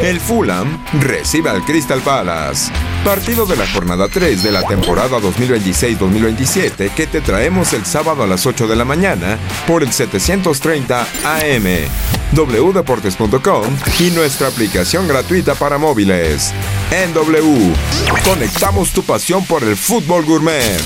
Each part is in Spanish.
el Fulham recibe al Crystal Palace. Partido de la jornada 3 de la temporada 2026-2027 que te traemos el sábado a las 8 de la mañana por el 730 AM, wdeportes.com y nuestra aplicación gratuita para móviles. En W, conectamos tu pasión por el fútbol gourmet.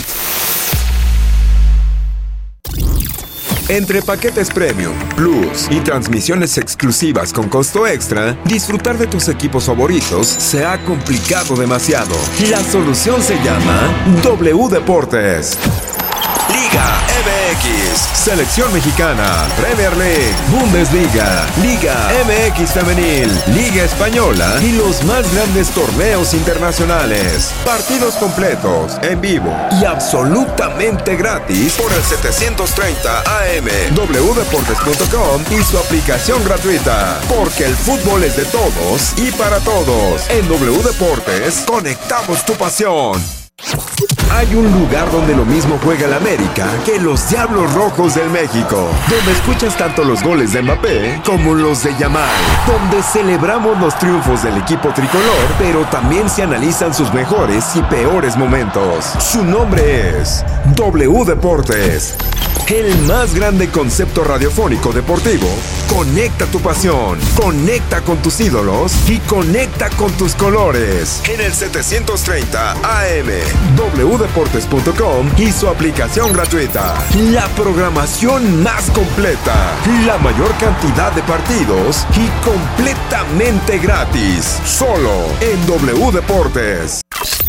Entre paquetes Premium, Plus y transmisiones exclusivas con costo extra, disfrutar de tus equipos favoritos se ha complicado demasiado. La solución se llama W Deportes. Liga MX, Selección Mexicana, Premier League, Bundesliga, Liga MX Femenil, Liga Española y los más grandes torneos internacionales. Partidos completos, en vivo y absolutamente gratis por el 730 AM, wdeportes.com y su aplicación gratuita. Porque el fútbol es de todos y para todos. En W Deportes, conectamos tu pasión. Hay un lugar donde lo mismo juega el América que los Diablos Rojos del México, donde escuchas tanto los goles de Mbappé como los de Yamal, donde celebramos los triunfos del equipo tricolor, pero también se analizan sus mejores y peores momentos. Su nombre es W Deportes, el más grande concepto radiofónico deportivo. Conecta tu pasión, conecta con tus ídolos y conecta con tus colores. En el 730 AM, wdeportes.com y su aplicación gratuita. La programación más completa, la mayor cantidad de partidos y completamente gratis. Solo en W Deportes.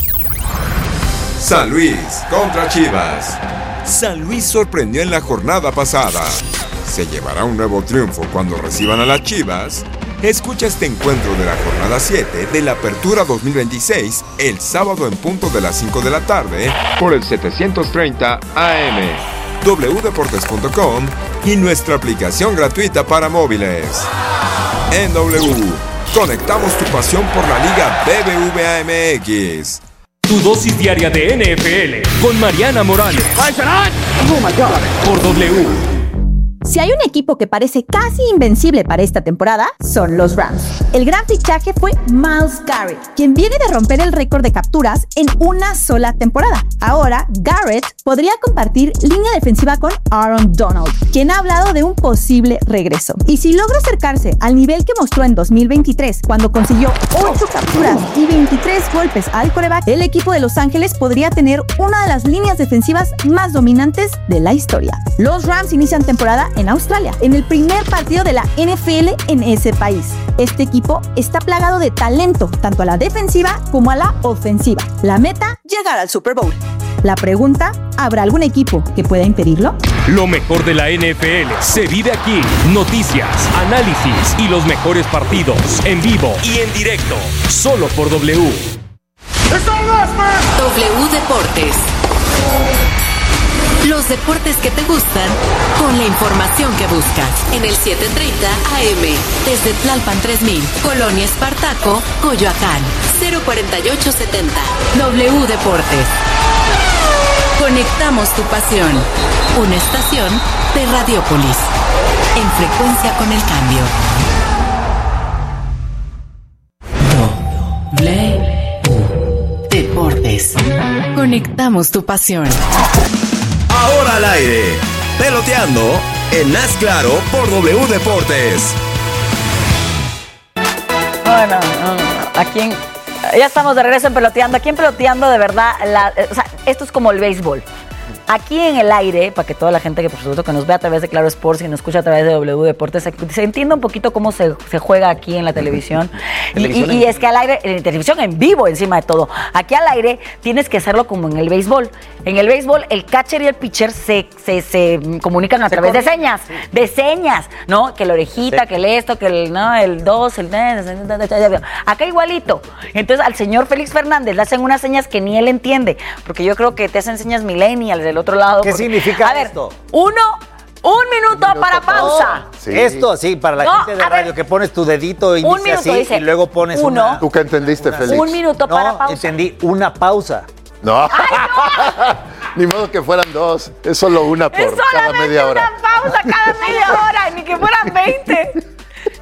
San Luis contra Chivas. San Luis sorprendió en la jornada pasada. ¿Se llevará un nuevo triunfo cuando reciban a las Chivas? Escucha este encuentro de la jornada 7 de la Apertura 2026 el sábado en punto de las 5 de la tarde por el 730 AM, wdeportes.com y nuestra aplicación gratuita para móviles. En W, conectamos tu pasión por la Liga BBVA MX. Tu dosis diaria de NFL con Mariana Morales. Por W. Si hay un equipo que parece casi invencible para esta temporada, son los Rams. El gran fichaje fue Myles Garrett, quien viene de romper el récord de capturas en una sola temporada. Ahora, Garrett podría compartir línea defensiva con Aaron Donald, quien ha hablado de un posible regreso. Y si logra acercarse al nivel que mostró en 2023, cuando consiguió 8 capturas y 23 golpes al quarterback, el equipo de Los Ángeles podría tener una de las líneas defensivas más dominantes de la historia. Los Rams inician temporada en Australia, en el primer partido de la NFL en ese país. Este equipo está plagado de talento, tanto a la defensiva como a la ofensiva. La meta, llegar al Super Bowl. La pregunta, ¿habrá algún equipo que pueda impedirlo? Lo mejor de la NFL se vive aquí. Noticias, análisis y los mejores partidos en vivo y en directo, solo por W. W Deportes. Los deportes que te gustan con la información que buscas. En el 730 AM, desde Tlalpan 3000, Colonia Espartaco, Coyoacán, 04870. W Deportes. Conectamos tu pasión. Una estación de Radiópolis. En frecuencia con el cambio. W Deportes. Conectamos tu pasión. Ahora al aire, peloteando en Haz Claro por W Deportes. Bueno, aquí ya estamos de regreso en Peloteando. Aquí en Peloteando, de verdad, esto es como el béisbol. Aquí en el aire, para que toda la gente que por supuesto que nos ve a través de Claro Sports y nos escucha a través de W Deportes, se entienda un poquito cómo se juega aquí en la televisión. Y es que al aire, en televisión en vivo encima de todo. Aquí al aire tienes que hacerlo como en el béisbol. En el béisbol, el catcher y el pitcher se comunican a través de señas. Sí. De señas, ¿no? Que la orejita, sí, que el esto, que el 2, acá igualito. Entonces al señor Félix Fernández le hacen unas señas que ni él entiende, porque yo creo que te hacen señas millennials del otro lado. ¿Qué significa esto? Un minuto para pausa. Sí. Esto así, para la gente de radio, que pones tu dedito y dice así, dice, y luego pones una... ¿Tú qué entendiste, Félix? Un minuto para pausa. Entendí una pausa. No. ¡Ay, no! Ni modo que fueran dos. Es solo una por cada media hora. Es una pausa cada media hora, ni que fueran 20.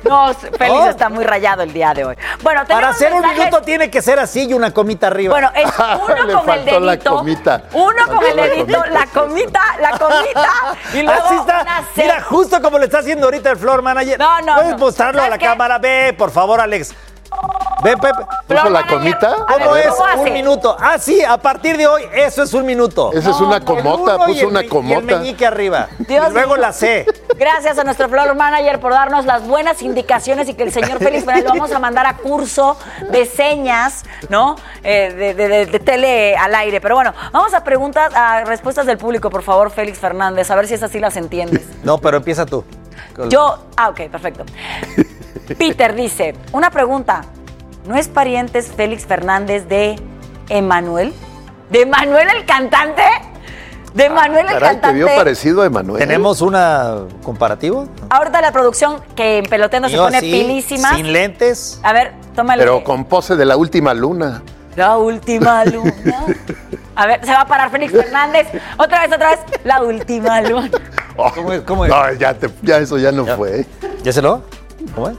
No, Félix está muy rayado el día de hoy. Bueno, para hacer un minuto tiene que ser así y una comita arriba. Bueno, es uno con el dedito. La comita. Uno con el dedito, la comita. Y luego así está. una C. Mira, justo como le está haciendo ahorita el floor manager. No. ¿Puedes mostrarlo a la cámara? Ve, por favor, Alex. Ve, Pepe. ¿Puso la comita? ¿Cómo es? Un minuto. Ah, sí, a partir de hoy, eso es un minuto. Esa es una comota, puso una comota. Y el meñique arriba. Dios y luego mío. la C. Gracias a nuestro floor manager por darnos las buenas indicaciones y que el señor Félix Fernández lo vamos a mandar a curso de señas, ¿no? De tele al aire. Pero bueno, vamos a respuestas del público, por favor, Félix Fernández, a ver si esas sí las entiendes. No, pero empieza tú. Ok, perfecto. Peter dice, una pregunta. ¿No es parientes Félix Fernández de Emanuel? ¿De Emanuel el cantante? ¿De Emanuel el cantante? Te vio parecido a Emanuel. ¿Tenemos una comparativo? Ahorita la producción que en Peloteando se pone pilísima. Sin lentes. A ver, tómale. Pero con pose de la última luna. La última luna. A ver, se va a parar Félix Fernández. Otra vez. La última luna. Oh, ¿Cómo es? No, ya eso ya no fue. ¿Ya se lo? ¿Cómo es?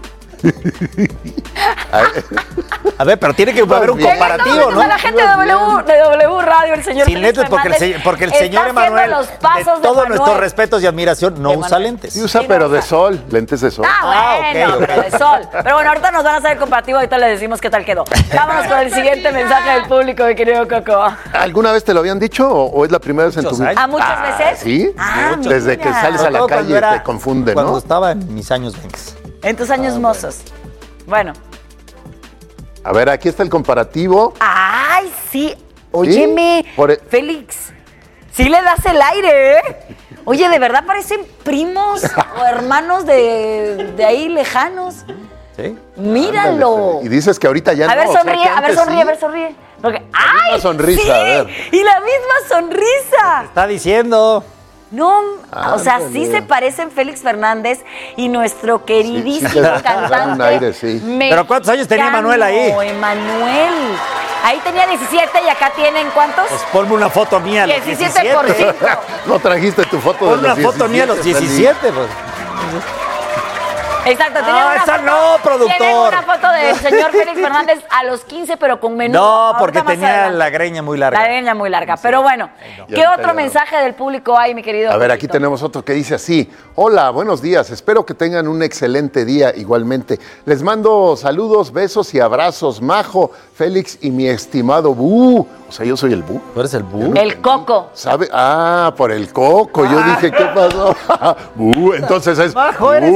A ver, pero tiene que haber un comparativo, ¿no? A la gente de W Radio, el señor sin lentes, porque el señor Emanuel, los pasos de todos nuestros respetos y admiración, no usa lentes. Sí usa, pero de sol, lentes de sol. Bueno, okay. pero de sol. Pero bueno, ahorita nos van a hacer el comparativo, ahorita les decimos qué tal quedó. Vámonos con el siguiente mensaje del público, mi querido Coco. ¿Alguna vez te lo habían dicho o es la primera vez en tu vida? ¿Muchas veces? ¿Sí? Desde que sales a la calle te confunde, ¿no? Cuando estaba en mis años 20. En tus años mozos. Bueno. A ver, aquí está el comparativo. ¡Ay, sí! Óyeme, ¿Sí? Félix, sí le das el aire, ¿eh? Oye, ¿de verdad parecen primos o hermanos de ahí lejanos? ¿Sí? Míralo. Ándale, y dices que ahorita ya a no. Ver, sonríe, o sea, a ver, sonríe. Porque, ¡ay! Una sonrisa, sí, a ver. Y la misma sonrisa. Está diciendo. No, o sea, sí se parecen Félix Fernández y nuestro queridísimo cantante. Un aire, sí. Pero ¿cuántos años tenía Emanuel ahí? Emanuel. Ahí tenía 17 y acá tienen ¿cuántos? Pues ponme una foto mía a los 17. 17%. No trajiste tu foto de los 17. Una foto mía a los 17, pues. Exacto, esa no, productor. Tienen una foto del señor Félix Fernández a los 15, pero con menudo. No, porque tenía la greña muy larga. La greña muy larga. Sí. Pero bueno, ¿qué otro mensaje del público hay, mi querido? A ver, aquí tenemos otro que dice así. Hola, buenos días. Espero que tengan un excelente día igualmente. Les mando saludos, besos y abrazos. Majo, Félix y mi estimado Bu. O sea, yo soy el Bu. ¿Tú eres el Bu? El Coco. ¿Sabe? Ah, por el Coco. Yo dije, ¿qué pasó? Bu. Entonces es Majo, eres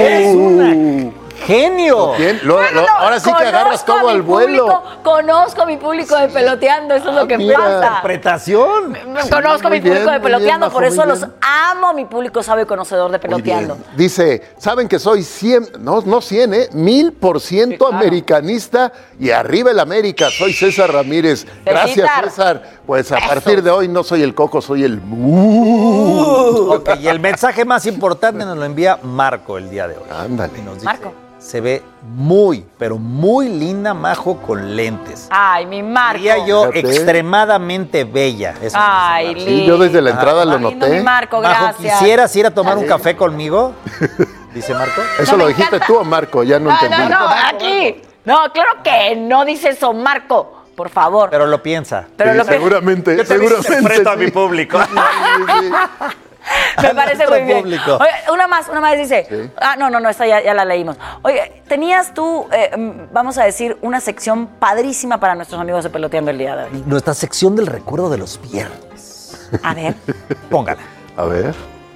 un genio. Bien, ahora sí que agarras todo al vuelo. Conozco a mi público de Peloteando, eso es lo que pasa. Interpretación. Conozco a mi público de Peloteando, por eso los bien. amo, mi público sabe conocedor de Peloteando. Dice, saben que soy 100, no 100, 1000% americanista y arriba el América. Soy César Ramírez. Gracias, César. Pues a partir de hoy no soy el Coco, soy el Ok, y el mensaje más importante nos lo envía Marco el día de hoy. Ándale. Y nos dice, Marco. Se ve muy, pero muy linda Majo con lentes. Ay, mi Marco. Diría yo Fíjate. extremadamente bella. Eso Ay, sí, Sí, yo desde la entrada lo lindo, mi noté. Marco, Majo, gracias. ¿quisieras ir a tomar un café conmigo? Dice Marco. ¿Eso No, lo me dijiste encanta. tú o Marco? Ya no entendí. No, aquí. No, claro que no dice eso, Marco. Por favor. Pero lo piensa. Pero Sí, lo que seguramente, Yo también seguramente. interpreto a sí. mi público. Sí, sí. me parece muy bien. público. Oye, una más dice. Sí. No, esta ya la leímos. Oye, tenías tú, vamos a decir, una sección padrísima para nuestros amigos de Peloteando el día de hoy. Nuestra sección del recuerdo de los viernes. A ver. Póngala. A ver.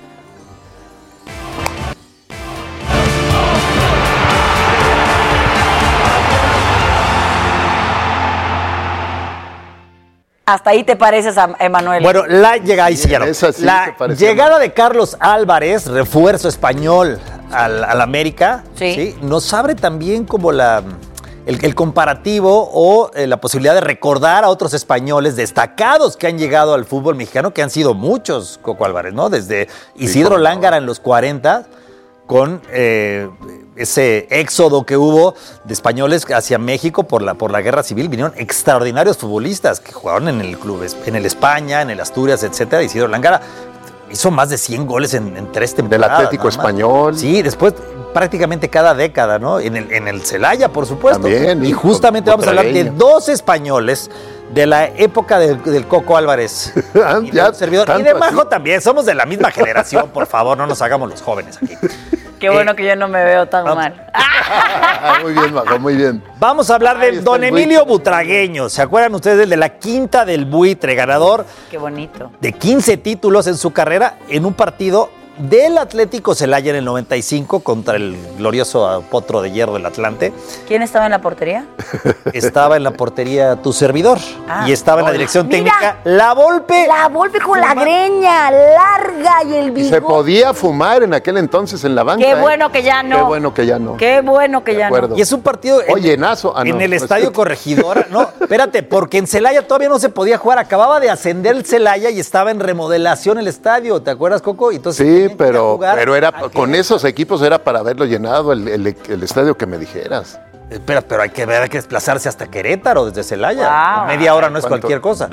Hasta ahí te pareces a Emanuel. Bueno, la llegada, ahí sí ya no. Esa sí La se parecía llegada más. de Carlos Álvarez, refuerzo español al América, Sí. nos abre también como el comparativo o la posibilidad de recordar a otros españoles destacados que han llegado al fútbol mexicano, que han sido muchos, Coco Álvarez, ¿no? Desde Isidro Lángara en los 40, con ese éxodo que hubo de españoles hacia México por la guerra civil. Vinieron extraordinarios futbolistas que jugaron en el club, en el España, en el Asturias, etcétera. Isidro Lángara hizo más de 100 goles en 3 temporadas. Del Atlético nada más. Español. Sí, después prácticamente cada década, ¿no? En el Celaya, por supuesto. También, y justamente vamos a hablar de dos españoles de la época del Coco Álvarez y Ya, del servidor. Y de Majo también, somos de la misma generación, por favor, no nos hagamos los jóvenes aquí. Qué bueno que yo no me veo tan mal. Muy bien, Majo, muy bien. Vamos a hablar Ahí de está don el Emilio buitre. Butragueño. ¿Se acuerdan ustedes de la quinta del Buitre, ganador Qué bonito. de 15 títulos en su carrera en un partido del Atlético Celaya en el 95 contra el glorioso Potro de Hierro del Atlante? ¿Quién estaba en la portería? Estaba en la portería tu servidor y estaba en la dirección Mira. técnica La Volpe. La Volpe con la greña larga y el Y bigote. se podía fumar en aquel entonces en la banca. Qué bueno que ya no. Qué bueno que ya no. Qué bueno que De ya acuerdo. no. Y es un partido Oye, Nazo. Ah, no. en el Estadio Corregidora. No, espérate, porque en Celaya todavía no se podía jugar. Acababa de ascender el Celaya y estaba en remodelación el estadio. ¿Te acuerdas, Coco? Y entonces Sí, tenían que ir a pero jugar era a con que- esos equipos era para haberlo llenado el estadio que me dijeras. Espera, pero hay que desplazarse hasta Querétaro desde Celaya. Wow. Media hora no es ¿Cuánto? cualquier cosa.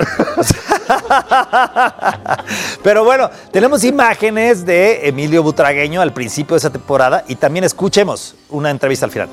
Pero bueno, tenemos imágenes de Emilio Butragueño al principio de esa temporada y también escuchemos una entrevista al final.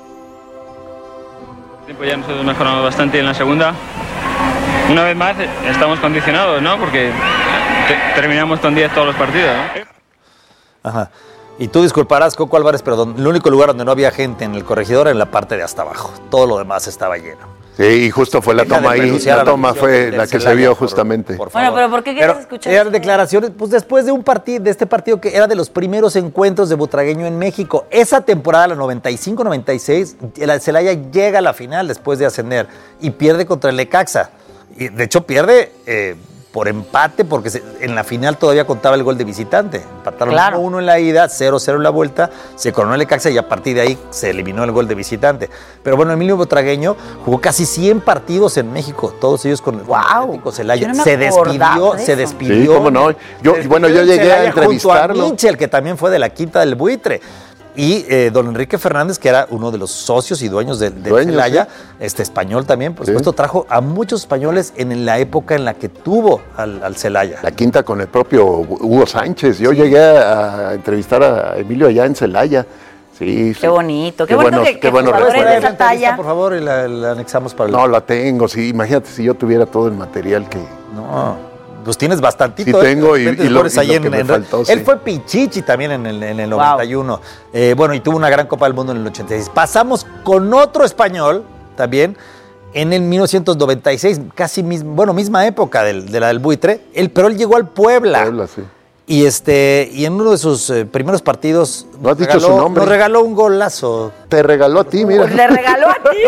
Pues ya nosotros mejoramos bastante en la segunda. Una vez más estamos condicionados, ¿no? Porque terminamos con 10 todos los partidos, ¿no? Ajá. Y tú disculparás, Coco Álvarez, pero el único lugar donde no había gente en el corregidor era en la parte de hasta abajo. Todo lo demás estaba lleno. Sí, y justo fue la Deja toma de ahí. renunciar La a la toma afición fue del la que se Celaya, vio por justamente. favor. Bueno, pero ¿por qué quieres escuchar Eran eso? declaraciones, pues después de un partido, de este partido que era de los primeros encuentros de Butragueño en México. Esa temporada, la 95-96, el Celaya llega a la final después de ascender y pierde contra el Necaxa. Y de hecho pierde por empate porque en la final todavía contaba el gol de visitante. Empataron Claro. 1-1 en la ida, 0-0 en la vuelta, se coronó el Necaxa y a partir de ahí se eliminó el gol de visitante. Pero bueno, Emilio Butragueño jugó casi 100 partidos en México, todos ellos con el Atlético Celaya. Yo no me Se acordaba de eso. despidió. Sí, cómo no. Yo llegué a Celaya entrevistarlo. junto a Michel, que también fue de la Quinta del Buitre. Y don Enrique Fernández, que era uno de los socios y dueños del Celaya, español también, por supuesto, trajo a muchos españoles en la época en la que tuvo al Celaya. La quinta con el propio Hugo Sánchez. Yo llegué a entrevistar a Emilio allá en Celaya. Sí, sí. Qué bonito, qué bonito buenos- que qué buenos jugadores de recuerdos. esa talla. Por favor, y la anexamos para el... No, la tengo, sí. Imagínate si yo tuviera todo el material que... No, pues tienes bastantito. Sí tengo, De repente y lo pones ahí que me faltó, Él sí. fue Pichichi también en el 91. Bueno, y tuvo una gran Copa del Mundo en el 86. Pasamos con otro español también en el 1996, casi misma época de la del Buitre. Pero él llegó al Puebla. Puebla, sí. Y en uno de sus primeros partidos No has dicho su nombre. nos regaló un golazo. Te regaló a ti, mira. Le regaló a ti.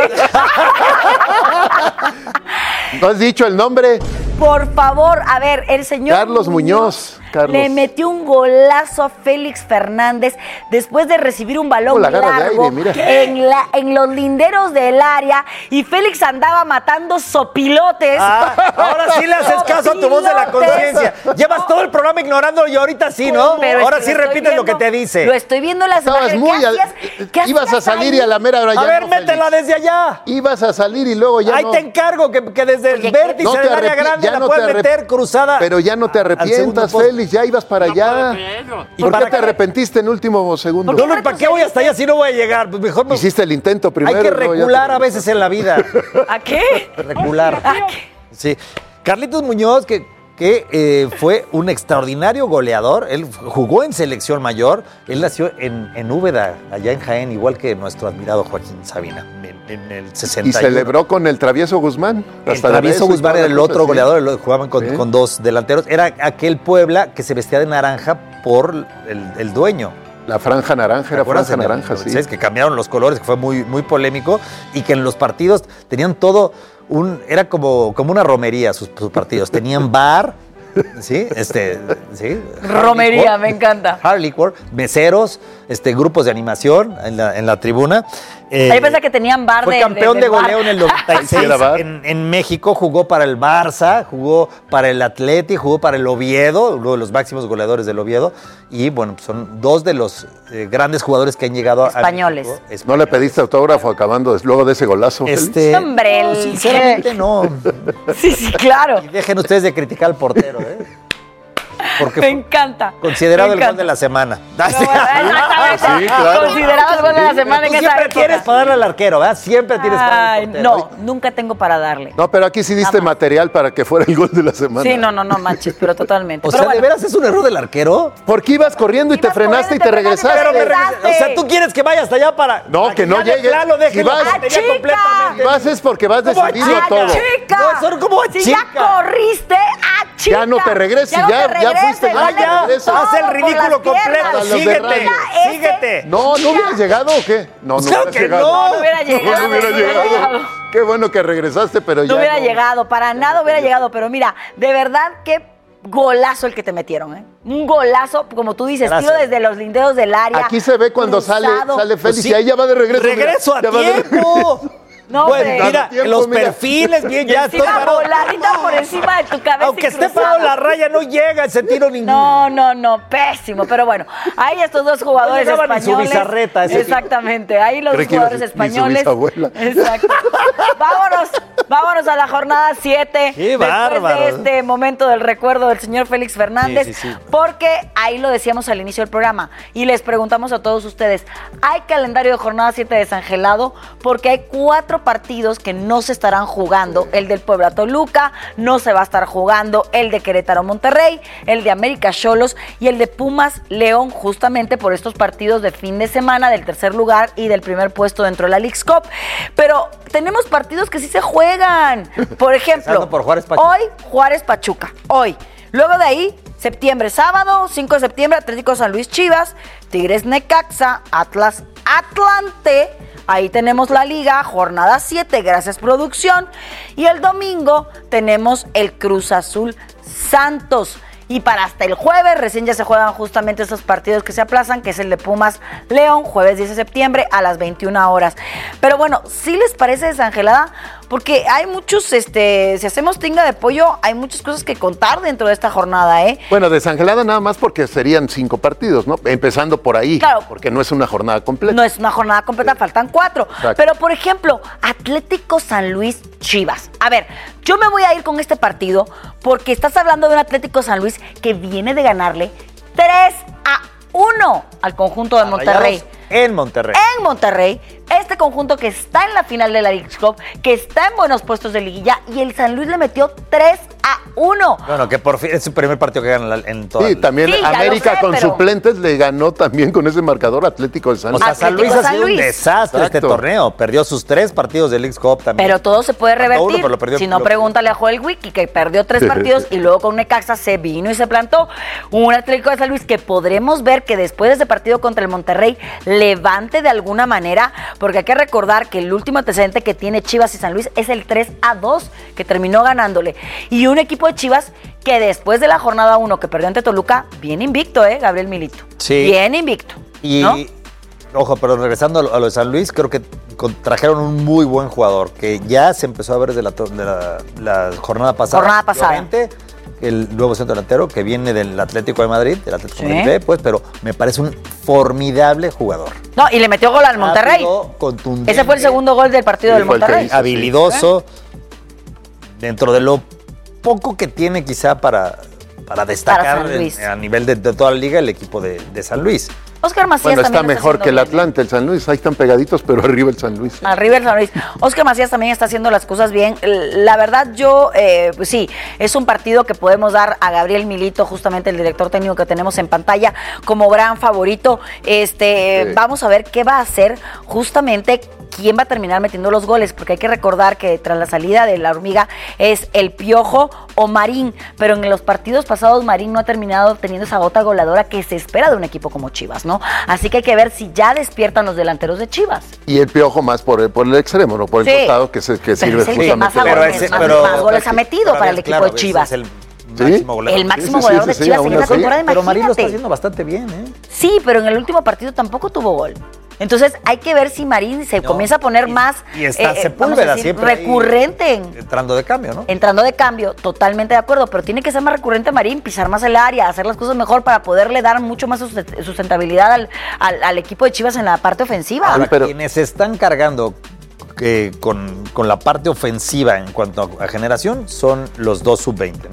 ¿No has dicho el nombre? Por favor, a ver, el señor Carlos Muñoz. Carlos. le metió un golazo a Félix Fernández después de recibir un balón la agarra de largo aire, mira. en los linderos del área y Félix andaba matando sopilotes. Ahora sí le haces caso a tu voz de la Sopilotes. conciencia. Llevas todo el programa ignorándolo y ahorita sí, ¿no? Pero es Ahora que sí lo estoy repites lo que viendo, te dice. Lo estoy viendo en las Estabas imágenes. muy... ¿Qué Ibas a hacías salir ahí? y a la mera hora ya A ver, no, métela Félix. desde allá. Ibas a salir y luego ya Ahí no. te encargo que desde Oye, el vértice No te del área arrepi- grande ya la no puedes te arrep- meter cruzada. Pero ya no te al segundo arrepientas, poste. Félix. Ya ibas para allá. ¿Y ¿Por para qué te qué? arrepentiste en último segundo? No, ¿para qué voy hasta allá si no voy a llegar? Pues mejor me... Hiciste el intento primero. Hay que luego ya te- recular a veces en la vida. ¿A qué? Recular. ¿A qué? Sí. Carlitos Muñoz, que fue un extraordinario goleador. Él jugó en selección mayor. Él nació en Úbeda, allá en Jaén, igual que nuestro admirado Joaquín Sabina, en el 61. Y celebró con el Travieso Guzmán. El hasta de Travieso beso y Guzmán toda era la el cosa, otro sí. goleador, jugaban Sí. con dos delanteros. Era aquel Puebla que se vestía de naranja por el dueño. La franja naranja, era franja naranja, sí. Que cambiaron los colores, que fue muy, muy polémico, y que en los partidos tenían todo era como una romería sus partidos. Tenían bar, ¿sí? ¿sí? Romería, me encanta. Hard liquor, meseros, grupos de animación en la tribuna. Ahí pensé que tenían bar Fue de campeón de goleo en el Sí, 96 era bar. en México, jugó para el Barça, jugó para el Atleti, jugó para el Oviedo, uno de los máximos goleadores del Oviedo, y bueno, son dos de los grandes jugadores que han llegado Españoles. a México. ¿No le pediste autógrafo acabando luego de ese golazo? Félix? Hombre, no, sinceramente no. Sí, claro. Y dejen ustedes de criticar al portero, ¿eh? Porque Me encanta. considerado Me el gol encanta. de la semana. No, bueno, exactamente. Sí, claro. Considerado el gol de la semana en Tú esa siempre época. tienes para darle al arquero, ¿verdad? Siempre tienes para darle Ay, al portero. no, nunca tengo para darle. No, pero aquí sí diste Jamás. material para que fuera el gol de la semana. Sí, no manches, pero totalmente. O Pero sea, ¿de bueno, veras es un error del arquero? Porque ibas corriendo y te Ibas frenaste y corriendo, te regresaste. pero me regresaste. O sea, ¿tú quieres que vaya hasta allá para...? No, para que no ya de llegue. plano deje Si la vas- batería ¡Ah, chica! completamente. Si vas es porque vas ¿Cómo decidido ¡Ah, todo. chica! No, son como si chica. ya corriste, chica. Ya no te regreses, no ya- te ya regreses, fuiste, ya dale te regresas. todo Haz el por ridículo las completo. piernas. Los de Síguete, radio. síguete. No hubieras llegado o qué? No, Pues no claro hubieras que llegado. no. No hubiera llegado. No hubiera no hubiera llegado. llegado. Qué bueno que regresaste, pero ya No hubiera no. llegado, para nada hubiera llegado. Pero mira, de verdad, qué golazo el que te metieron, ¿eh? Un golazo, como tú dices, Gracias. tiro desde los lindeos del área. Aquí se ve cuando cruzado. sale Félix Pues sí. y ahí ya va de regreso. mira. Regreso a Ya va de tiempo. No, Bueno, hombre. mira, Tiempo, los mira. perfiles, bien, ya estoy Encima parado. voladita por encima de tu cabeza. Aunque y esté cruzado. parado la raya, no llega ese tiro ninguno. No, pésimo. Pero bueno, ahí estos dos jugadores No llegaba ni su españoles. bizarreta ese Exactamente, ahí los Creí dos que iba a jugadores decir, ni su españoles. bisabuela. Exacto. Vámonos a la jornada 7. Qué después bárbaro. de este momento del recuerdo del señor Félix Fernández. Sí. Porque ahí lo decíamos al inicio del programa y les preguntamos a todos ustedes, ¿hay calendario de jornada 7 desangelado? Porque hay 4 partidos que no se estarán jugando. El del Puebla Toluca, no se va a estar jugando el de Querétaro Monterrey, el de América Xolos y el de Pumas León, justamente por estos partidos de fin de semana del tercer lugar y del primer puesto dentro de la Leagues Cup. Pero tenemos partidos que sí se juegan. Por ejemplo, Empezando por Juárez Pachuca. hoy Juárez Pachuca, hoy. Luego de ahí, septiembre, sábado, 5 de septiembre, Atlético San Luis Chivas, Tigres Necaxa, Atlas Atlante. Ahí tenemos la liga, jornada 7, gracias producción. Y el domingo tenemos el Cruz Azul Santos. Y para hasta el jueves, recién ya se juegan justamente esos partidos que se aplazan, que es el de Pumas León, jueves 10 de septiembre a las 21 horas. Pero bueno, ¿sí les parece desangelada? Porque hay muchos, si hacemos tinga de pollo, hay muchas cosas que contar dentro de esta jornada, ¿eh? Bueno, desangelada nada más porque serían 5 partidos, ¿no? Empezando por ahí. Claro. Porque no es una jornada completa. No es una jornada completa, faltan 4. Exacto. Pero, por ejemplo, Atlético San Luis Chivas. A ver, yo me voy a ir con este partido porque estás hablando de un Atlético San Luis que viene de ganarle 3-1 al conjunto de Monterrey. Rayados en Monterrey. En Monterrey, este conjunto que está en la final de la Leagues Cup, que está en buenos puestos de liguilla, y el San Luis le metió 3-1. Bueno, que por fin es su primer partido que gana en toda Sí, también Sí, ya lo América sé, con pero- suplentes le ganó también con ese marcador Atlético de San O Luis. sea, San Luis Atlético ha San sido un Luis. desastre este Exacto. torneo. Perdió sus 3 partidos de Leagues Cup también. Pero todo se puede Faltó revertir. uno, pero lo perdió- Si no, lo- pregúntale a Joel Wiki, que perdió 3 partidos y luego con Necaxa se vino y se plantó. Un Atlético de San Luis que podremos ver que después de ese partido contra el Monterrey levante de alguna manera, porque hay que recordar que el último antecedente que tiene Chivas y San Luis es el 3-2, que terminó ganándole. Y un equipo de Chivas que después de la jornada 1 que perdió ante Toluca, bien invicto, Gabriel Milito. Sí. Bien invicto. Y, ¿no? ojo, pero regresando a lo de San Luis, creo que trajeron un muy buen jugador que ya se empezó a ver desde la jornada pasada. Jornada pasada. Obviamente, el nuevo centro delantero que viene del Atlético de Madrid, del Atlético Sí. de Madrid B, pues, pero me parece un formidable jugador. No, y le metió gol al Monterrey. Rápido, contundente. Ese fue el segundo gol del partido Sí, del fue el que Monterrey. hizo. Habilidoso, dentro de lo poco que tiene quizá para destacar San Luis. a nivel de toda la liga el equipo de San Luis. Oscar Macías Bueno, también está lo mejor haciendo que el bien, ¿eh? Atlante, el San Luis. Ahí están pegaditos, pero arriba el San Luis. Arriba el San Luis. Oscar Macías también está haciendo las cosas bien. La verdad, yo, pues sí, es un partido que podemos dar a Gabriel Milito, justamente el director técnico que tenemos en pantalla, como gran favorito. Vamos a ver qué va a hacer justamente quién va a terminar metiendo los goles, porque hay que recordar que tras la salida de la hormiga es el Piojo o Marín, pero en los partidos pasados Marín no ha terminado teniendo esa gota goleadora que se espera de un equipo como Chivas, ¿no? Así que hay que ver si ya despiertan los delanteros de Chivas. Y el Piojo más por el extremo, no por el Sí. costado, que sirve es el que justamente. más de- goles, más goles ha metido pero a para ver, el equipo claro, de Chivas. Es el ¿Sí? máximo goleador. El máximo sí, goleador sí, de sí, Chivas aún en esa así. temporada, Pero Marín lo está imagínate. haciendo bastante bien, ¿eh? Sí, pero en el último partido tampoco tuvo gol. Entonces hay que ver si Marín se No, comienza a poner más y está vamos a Sepúlveda decir, siempre ahí, recurrente entrando de cambio, ¿no? entrando de cambio, totalmente de acuerdo, pero tiene que ser más recurrente Marín, pisar más el área, hacer las cosas mejor para poderle dar mucho más sustentabilidad al equipo de Chivas en la parte ofensiva. Ahora, pero- quienes se están cargando con la parte ofensiva en cuanto a generación son los dos sub-20, ¿no?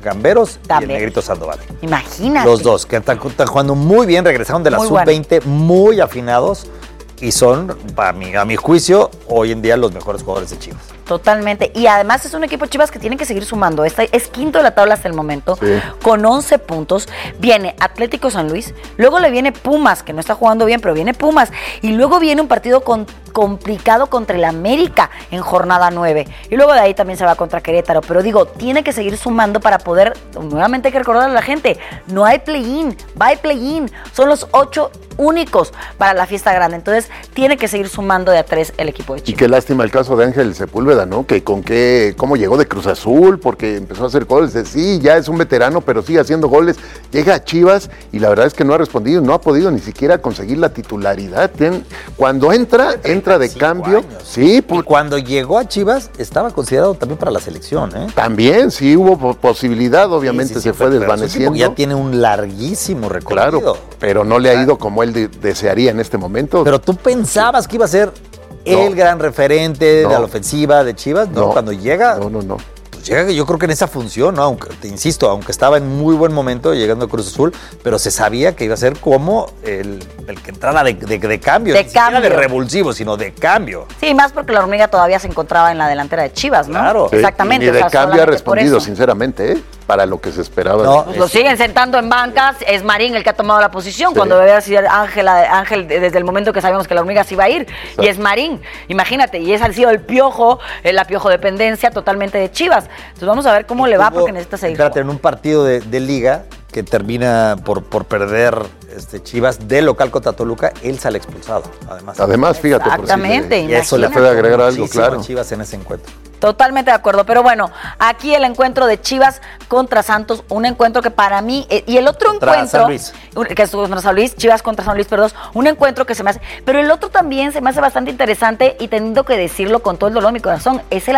Gamberos y el También. Negrito Sandoval. Imagínate. Los dos, que están jugando muy bien, regresaron de la Muy sub-20 muy afinados y son, a mi juicio, hoy en día los mejores jugadores de Chivas. Totalmente. Y además es un equipo Chivas que tiene que seguir sumando. Es quinto de la tabla hasta el momento, Sí. con 11 puntos. Viene Atlético San Luis, luego le viene Pumas, que no está jugando bien, pero viene Pumas. Y luego viene un partido complicado contra el América en jornada 9. Y luego de ahí también se va contra Querétaro. Pero digo, tiene que seguir sumando para poder, nuevamente hay que recordarle a la gente, no hay play-in, va a play-in. Son los 8 únicos para la fiesta grande. Entonces, tiene que seguir sumando de a 3 el equipo de Y Chivas. qué lástima el caso de Ángel Sepúlveda, ¿no? Que cómo llegó de Cruz Azul, porque empezó a hacer goles. Sí, ya es un veterano, pero sigue haciendo goles. Llega a Chivas y la verdad es que no ha respondido, no ha podido ni siquiera conseguir la titularidad. Cuando entra de 35 cambio. años. Sí, Y cuando llegó a Chivas, estaba considerado también para la selección, ¿eh? también, sí hubo posibilidad, obviamente Sí, sí, se fue pero es un tipo desvaneciendo. que ya tiene un larguísimo recorrido. Claro, pero no le ha ido como él desearía en este momento. Pero tú pensabas que iba a ser el gran referente de la ofensiva de Chivas, ¿no? Cuando llega, No. pues llega yo creo que en esa función, ¿no? Aunque, te insisto, aunque estaba en muy buen momento llegando a Cruz Azul, pero se sabía que iba a ser como el que entrara de cambio, De ni siquiera cambio. de revulsivo, sino de cambio. Sí, más porque la hormiga todavía se encontraba en la delantera de Chivas, ¿no? Claro. Sí, Exactamente. y ni de o sea, cambio ha solamente por respondido, eso. sinceramente, ¿eh? Para lo que se esperaba. No, Pues lo siguen sentando en bancas, es Marín el que ha tomado la posición, Sí. cuando debería ser Ángel desde el momento que sabíamos que la hormiga se iba a ir, y es Marín, imagínate, y ese ha sido el piojo, la piojo dependencia totalmente de Chivas. Entonces vamos a ver cómo le va porque necesita seguir. Espérate, en un partido de liga que termina por perder Chivas de local contra Toluca, él sale expulsado, Además, fíjate. por si Exactamente, Y eso le imagínate. puede agregar algo, muchísimo claro. a Chivas en ese encuentro. Totalmente de acuerdo, pero bueno, aquí el encuentro de Chivas contra Santos, un encuentro que para mí, y el otro Contra encuentro, San Luis. que es contra San Luis, Chivas contra San Luis, perdón, un encuentro que se me hace, pero el otro también se me hace bastante interesante y teniendo que decirlo con todo el dolor de mi corazón, es el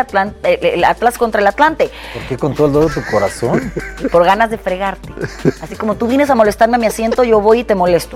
Atlas contra el Atlante, ¿Por qué con todo el dolor de tu corazón? por ganas de fregarte. Así como tú vienes a molestarme a mi asiento, yo voy y te molesto.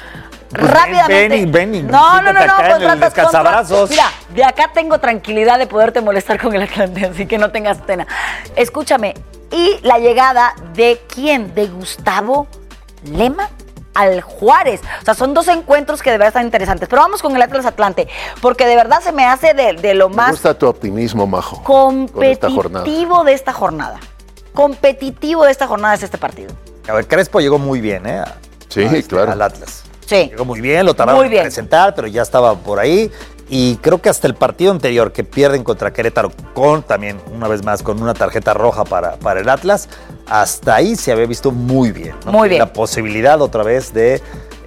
Rápidamente. ven, No, siéntate acá en el tratas descansabrazos. Mira, de acá tengo tranquilidad de poderte molestar con el Atlante, así que no tengas pena. Escúchame, y la llegada de ¿quién? De Gustavo Lema al Juárez. O sea, son dos encuentros que de verdad están interesantes. Pero vamos con el Atlas Atlante, porque de verdad se me hace de lo Me más gusta tu optimismo, Majo. con esta jornada. competitivo de esta jornada. Competitivo de esta jornada es este partido. A ver, Crespo llegó muy bien, ¿eh? Sí, claro. Al Atlas. Sí. Llegó muy bien, lo tardaron Muy bien. en presentar, pero ya estaba por ahí. Y creo que hasta el partido anterior que pierden contra Querétaro, con también, una vez más, con una tarjeta roja para el Atlas, hasta ahí se había visto muy bien, ¿no? Muy bien. La posibilidad otra vez de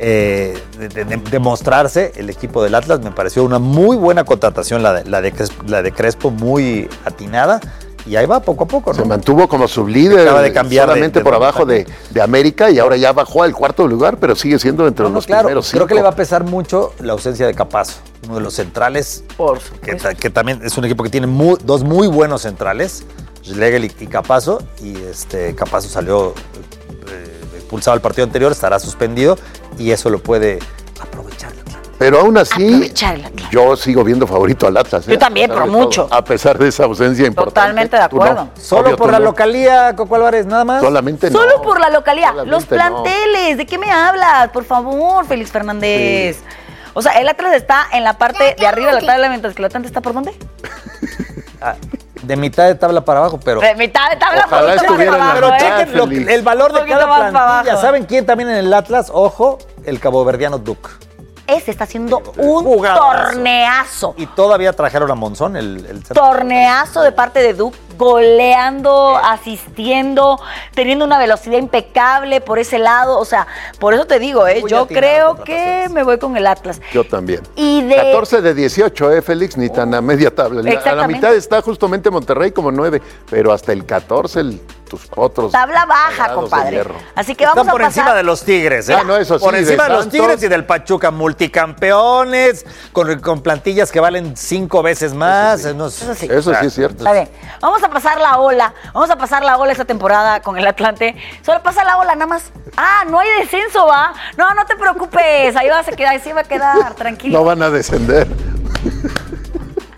mostrarse el equipo del Atlas. Me pareció una muy buena contratación la de Crespo, muy atinada. Y ahí va poco a poco, ¿no? Se mantuvo como sublíder, Acaba de cambiar solamente de por abajo también. de América y ahora ya bajó al cuarto lugar, pero sigue siendo entre los Claro, primeros creo que cinco. le va a pesar mucho la ausencia de Capazo, uno de los centrales, Por que también es un equipo que tiene dos muy buenos centrales, Schlegel y Capazo, y Capazo salió expulsado al partido anterior, estará suspendido, y eso lo puede aprovechar. Pero aún así, Aprovechar el Atlas. yo sigo viendo favorito al Atlas. Yo también, A pesar por de todo, mucho. a pesar de esa ausencia importante. Totalmente de Tú no. acuerdo. Solo Obvio, por tú la no. localía, Coco Álvarez, nada más. Solamente no. Solo por la localidad. Solamente Los planteles, ¿de qué me hablas? Por favor, Félix Fernández. O sea, el Atlas está en la parte de arriba de la tabla, mientras que el Atlante está ¿por dónde? Ah, de mitad de tabla para abajo, pero... De mitad de tabla, Ojalá poquito más estuviera en la abajo, Pero mitad, chequen Félix. el valor de Un poquito cada más para plantilla. abajo. ¿Saben quién también en el Atlas? Ojo, el caboverdiano Duke. Ese está haciendo un Jugadorazo. torneazo. Y todavía trajeron a Monzón, el Torneazo de parte de Duke, goleando, asistiendo, teniendo una velocidad impecable por ese lado. O sea, por eso te digo, Muy yo atinado creo que contrataciones. me voy con el Atlas. Yo también. Y de 14 de 18, Félix, ni tan a media tabla. A la Exactamente. mitad está justamente Monterrey como 9, pero hasta el 14 tus otros. tabla baja, pegados de compadre. hierro. Así que vamos Están por a encima pasar. de los Tigres, ¿eh? Ah, no, eso sí, por encima de de los Santos. Tigres y del Pachuca, multicampeones, con plantillas que valen 5 veces más. Eso sí. Eso sí es cierto. Está bien. Vamos a pasar la ola. Vamos a pasar la ola esta temporada con el Atlante. Solo pasa la ola nada más. Ah, no hay descenso, ¿va? No, no te preocupes. Ahí vas a quedar, ahí sí va a quedar, tranquilo. No van a descender.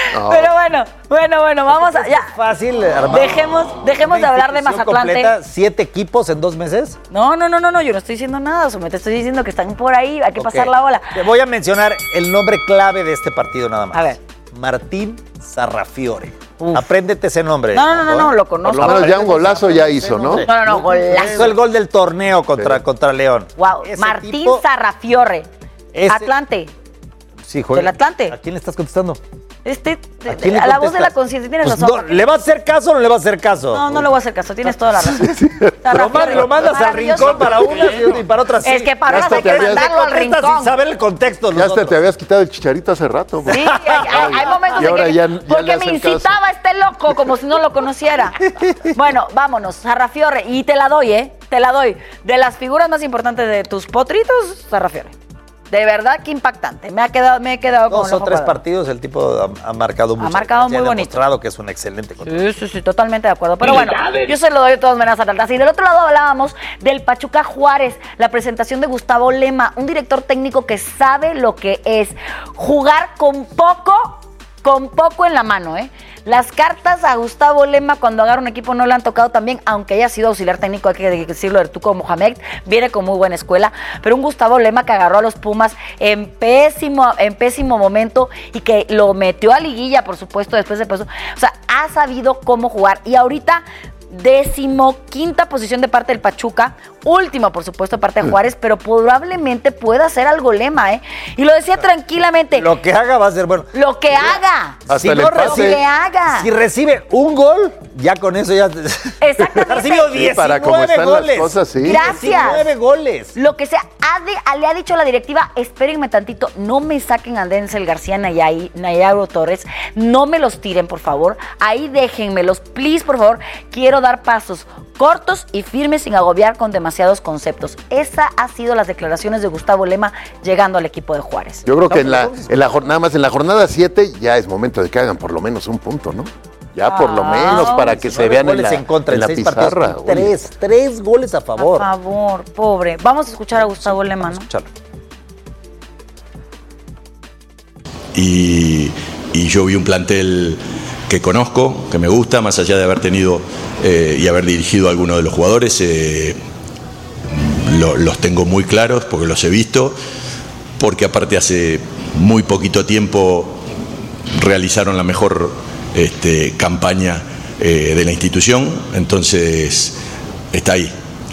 Pero bueno, vamos a... Ya. Fácil, Armando. Dejemos de hablar de Mazatlán. Completa, 7 equipos en 2 meses. No, yo no estoy diciendo nada, te estoy diciendo que están por ahí, hay que pasar la bola. Te voy a mencionar el nombre clave de este partido nada más. A ver. Martín Sarrafiore. Apréndete ese nombre. No, lo conozco. Por lo menos ya un golazo ya hizo, ¿no? No, golazo. Hizo el gol del torneo contra León. Wow, Martín Sarrafiore. Atlante. Sí, juega. ¿Del Atlante? ¿A quién le estás contestando? A la voz de la conciencia, tienes razón. No, ¿le va a hacer caso o no le va a hacer caso? No le voy a hacer caso, tienes toda la razón. Lo mandas al rincón para unas y para otras sí. Es que para unas hay que mandarlo al rincón. Sin saber el contexto. Ya hasta te habías quitado el Chicharito hace rato. Sí, hay momentos en que... ya porque me incitaba este loco como si no lo conociera. Bueno, vámonos, Sarrafiore. Y te la doy, ¿eh? Te la doy. De las figuras más importantes de tus potritos, Sarrafiore. De verdad, qué impactante. Me he quedado con 2 o 3 partidos, el tipo ha marcado mucho. Ha marcado muy bonito. Ha demostrado que es un excelente contrato. Sí, totalmente de acuerdo. Pero bueno, yo se lo doy de todas maneras a Atlanta. Y del otro lado hablábamos del Pachuca Juárez, la presentación de Gustavo Lema, un director técnico que sabe lo que es jugar con poco en la mano, ¿eh? Las cartas a Gustavo Lema cuando agarra un equipo no le han tocado también, aunque haya sido auxiliar técnico, hay que decirlo, de Tuco Mohamed, viene con muy buena escuela, pero un Gustavo Lema que agarró a los Pumas en pésimo momento y que lo metió a liguilla, por supuesto, después de eso. O sea, ha sabido cómo jugar y ahorita 15ª posición de parte del Pachuca, última por supuesto de parte de Juárez, pero probablemente pueda hacer algo Lema, ¿eh? Y lo decía tranquilamente. Lo que haga va a ser bueno. Lo que haga. Hasta lo que haga. Si recibe un gol, ya con eso ya... Exactamente. Recibió 19 para cómo están goles. Las cosas, sí. Gracias. 19 goles. Lo que sea, le ha dicho la directiva, espérenme tantito, no me saquen a Denzel García, Nayairo Torres, no me los tiren, por favor. Ahí déjenmelos, please, por favor. Quiero dar pasos cortos y firmes sin agobiar con demasiados conceptos. Esa ha sido las declaraciones de Gustavo Lema llegando al equipo de Juárez. Yo creo que nada más en la jornada 7 ya es momento de que hagan por lo menos un punto, ¿no? Ya por lo menos para que se vean en la pizarra. 3 goles a favor. A favor, pobre. Vamos a escuchar a Gustavo Lema, ¿no? Escucharlo. Y yo vi un plantel que conozco, que me gusta, más allá de haber tenido y haber dirigido a algunos de los jugadores, los tengo muy claros porque los he visto, porque aparte hace muy poquito tiempo realizaron la mejor campaña de la institución, entonces está ahí,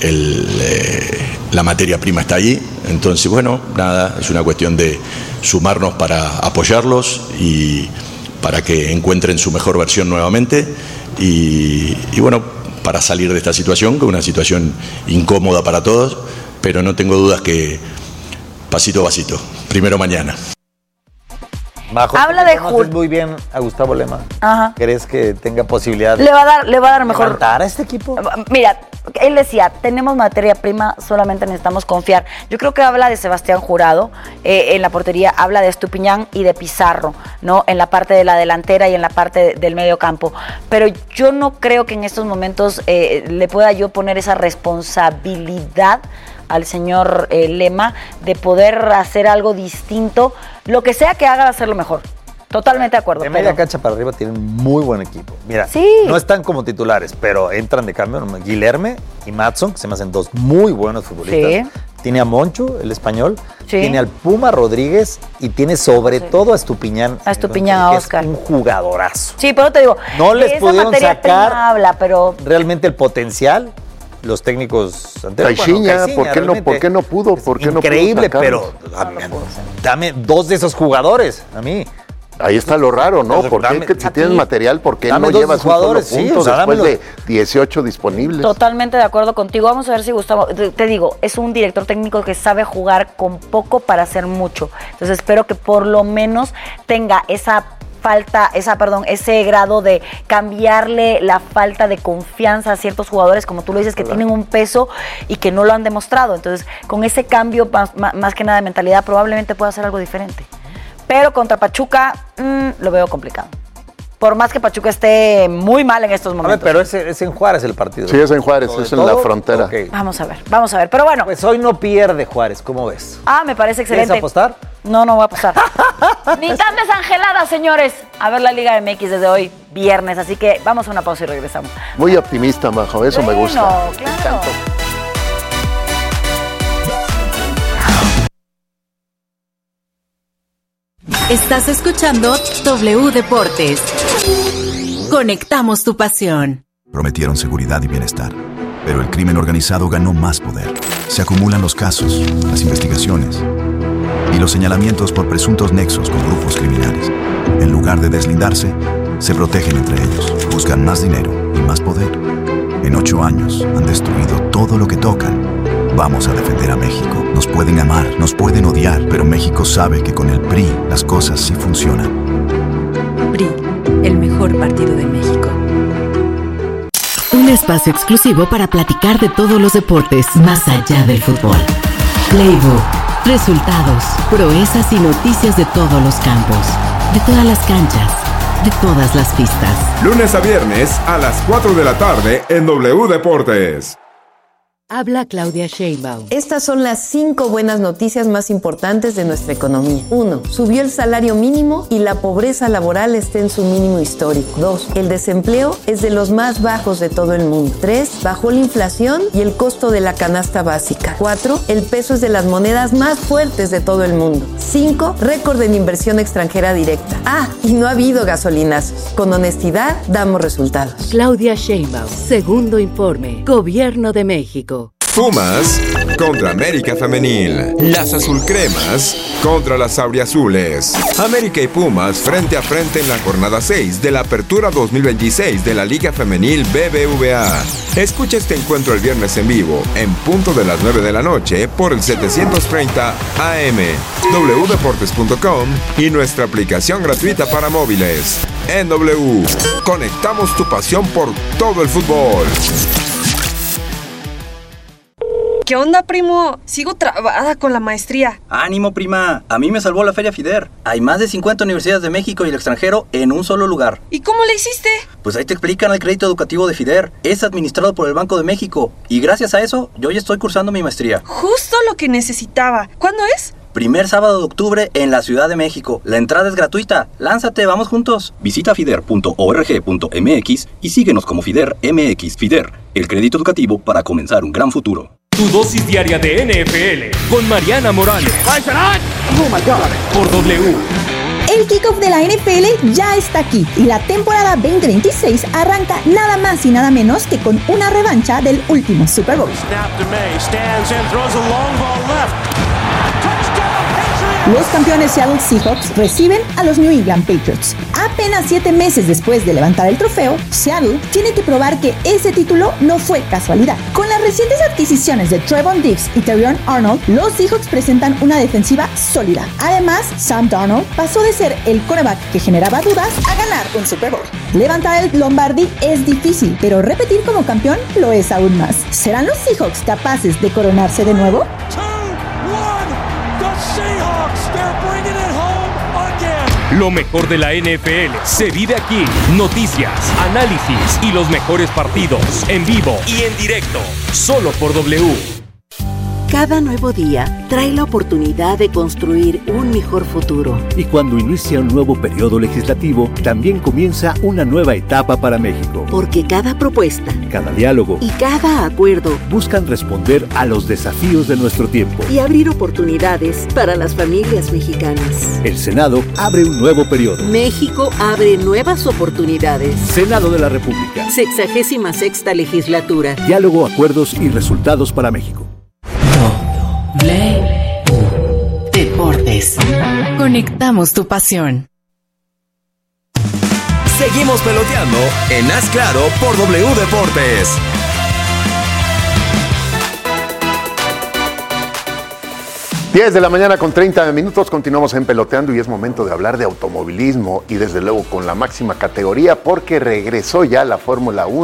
la materia prima está ahí, entonces bueno, nada, es una cuestión de sumarnos para apoyarlos y para que encuentren su mejor versión nuevamente y bueno, para salir de esta situación, que es una situación incómoda para todos, pero no tengo dudas que pasito a pasito, primero mañana. Majo, habla de conoces muy bien a Gustavo Lema. Ajá. ¿Crees que tenga posibilidad le va a dar mejor levantar a este equipo? Mira, él decía, tenemos materia prima, solamente necesitamos confiar. Yo creo que habla de Sebastián Jurado en la portería, habla de Estupiñán y de Pizarro, ¿no? En la parte de la delantera y en la parte del medio campo. Pero yo no creo que en estos momentos le pueda yo poner esa responsabilidad al señor Lema de poder hacer algo distinto. Lo que sea que haga va a ser lo mejor. Totalmente de acuerdo. De media cancha para arriba tienen muy buen equipo. Mira, sí, no están como titulares, pero entran de cambio Guilherme y Madson, que se me hacen 2 muy buenos futbolistas. Sí. Tiene a Moncho, el español, sí. Tiene al Puma Rodríguez y tiene sobre todo a Estupiñán. A Estupiñán, a Oscar. Es un jugadorazo. Sí, pero te digo, no les pudieron sacar pero realmente el potencial. Los técnicos anteriores. Caixinha, ¿por qué no pudo? Increíble, pero dame 2 de esos jugadores a mí. Ahí está lo raro, ¿no? Porque si tienes material, ¿por qué no llevas un solo punto después de 18 disponibles? Totalmente de acuerdo contigo. Vamos a ver si Gustavo, te digo, es un director técnico que sabe jugar con poco para hacer mucho. Entonces espero que por lo menos tenga ese grado de cambiarle la falta de confianza a ciertos jugadores, como tú lo dices, que tienen un peso y que no lo han demostrado. Entonces, con ese cambio, más que nada de mentalidad, probablemente pueda hacer algo diferente. Pero contra Pachuca, lo veo complicado. por más que Pachuca esté muy mal en estos momentos. Pero es en Juárez el partido. Sí, es en Juárez, es en la frontera. Okay. Vamos a ver. Pero bueno. Pues hoy no pierde Juárez, ¿cómo ves? Me parece excelente. ¿Quieres apostar? No voy a apostar. Ni tan desangelada, señores. A ver la Liga MX desde hoy, viernes. Así que vamos a una pausa y regresamos. Muy optimista, Majo, eso me gusta. Claro. Estás escuchando W Deportes. Conectamos tu pasión. Prometieron seguridad y bienestar, pero el crimen organizado ganó más poder. Se acumulan los casos, las investigaciones y los señalamientos por presuntos nexos con grupos criminales. En lugar de deslindarse, se protegen entre ellos, buscan más dinero y más poder. En 8 años han destruido todo lo que tocan. Vamos a defender a México. Nos pueden amar, nos pueden odiar, pero México sabe que con el PRI las cosas sí funcionan. PRI, el mejor partido de México. Un espacio exclusivo para platicar de todos los deportes más allá del fútbol. Playbook, resultados, proezas y noticias de todos los campos, de todas las canchas, de todas las pistas. Lunes a viernes a las 4 de la tarde en W Deportes. Habla Claudia Sheinbaum. Estas son las 5 buenas noticias más importantes de nuestra economía. 1. Subió el salario mínimo y la pobreza laboral está en su mínimo histórico. 2. El desempleo es de los más bajos de todo el mundo. 3. Bajó la inflación y el costo de la canasta básica. 4. El peso es de las monedas más fuertes de todo el mundo. 5. Récord en inversión extranjera directa. Y no ha habido gasolinazos. Con honestidad, damos resultados. Claudia Sheinbaum, segundo informe. Gobierno de México. Pumas contra América Femenil. Las azulcremas contra las auriazules. América y Pumas frente a frente en la jornada 6 de la Apertura 2026 de la Liga Femenil BBVA. Escucha este encuentro el viernes en vivo, en punto de las 9 de la noche, por el 730 AM, wdeportes.com y nuestra aplicación gratuita para móviles. En W, conectamos tu pasión por todo el fútbol. ¿Qué onda, primo? Sigo trabada con la maestría. ¡Ánimo, prima! A mí me salvó la Feria FIDER. Hay más de 50 universidades de México y el extranjero en un solo lugar. ¿Y cómo le hiciste? Pues ahí te explican el crédito educativo de FIDER. Es administrado por el Banco de México. Y gracias a eso, yo ya estoy cursando mi maestría. Justo lo que necesitaba. ¿Cuándo es? Primer sábado de octubre en la Ciudad de México. La entrada es gratuita. ¡Lánzate, vamos juntos! Visita fider.org.mx y síguenos como FIDER MX. FIDER, el crédito educativo para comenzar un gran futuro. Tu dosis diaria de NFL con Mariana Morales. Oh my God. Por W. El kickoff de la NFL ya está aquí y la temporada 2026 arranca nada más y nada menos que con una revancha del último Super Bowl. Los campeones Seattle Seahawks reciben a los New England Patriots. Apenas 7 meses después de levantar el trofeo, Seattle tiene que probar que ese título no fue casualidad. Con las recientes adquisiciones de Trevon Diggs y Terrion Arnold, los Seahawks presentan una defensiva sólida. Además, Sam Darnold pasó de ser el quarterback que generaba dudas a ganar un Super Bowl. Levantar el Lombardi es difícil, pero repetir como campeón lo es aún más. ¿Serán los Seahawks capaces de coronarse de nuevo? Lo mejor de la NFL se vive aquí. Noticias, análisis y los mejores partidos en vivo y en directo. Solo por W. Cada nuevo día trae la oportunidad de construir un mejor futuro. Y cuando inicia un nuevo periodo legislativo, también comienza una nueva etapa para México. Porque cada propuesta, cada diálogo y cada acuerdo buscan responder a los desafíos de nuestro tiempo y abrir oportunidades para las familias mexicanas. El Senado abre un nuevo periodo. México abre nuevas oportunidades. Senado de la República. 66ª legislatura. Diálogo, acuerdos y resultados para México. Deportes. Conectamos tu pasión. Seguimos peloteando en Haz Claro por W Deportes. Diez de la mañana con 30 minutos, continuamos en Peloteando y es momento de hablar de automovilismo y desde luego con la máxima categoría porque regresó ya la Fórmula 1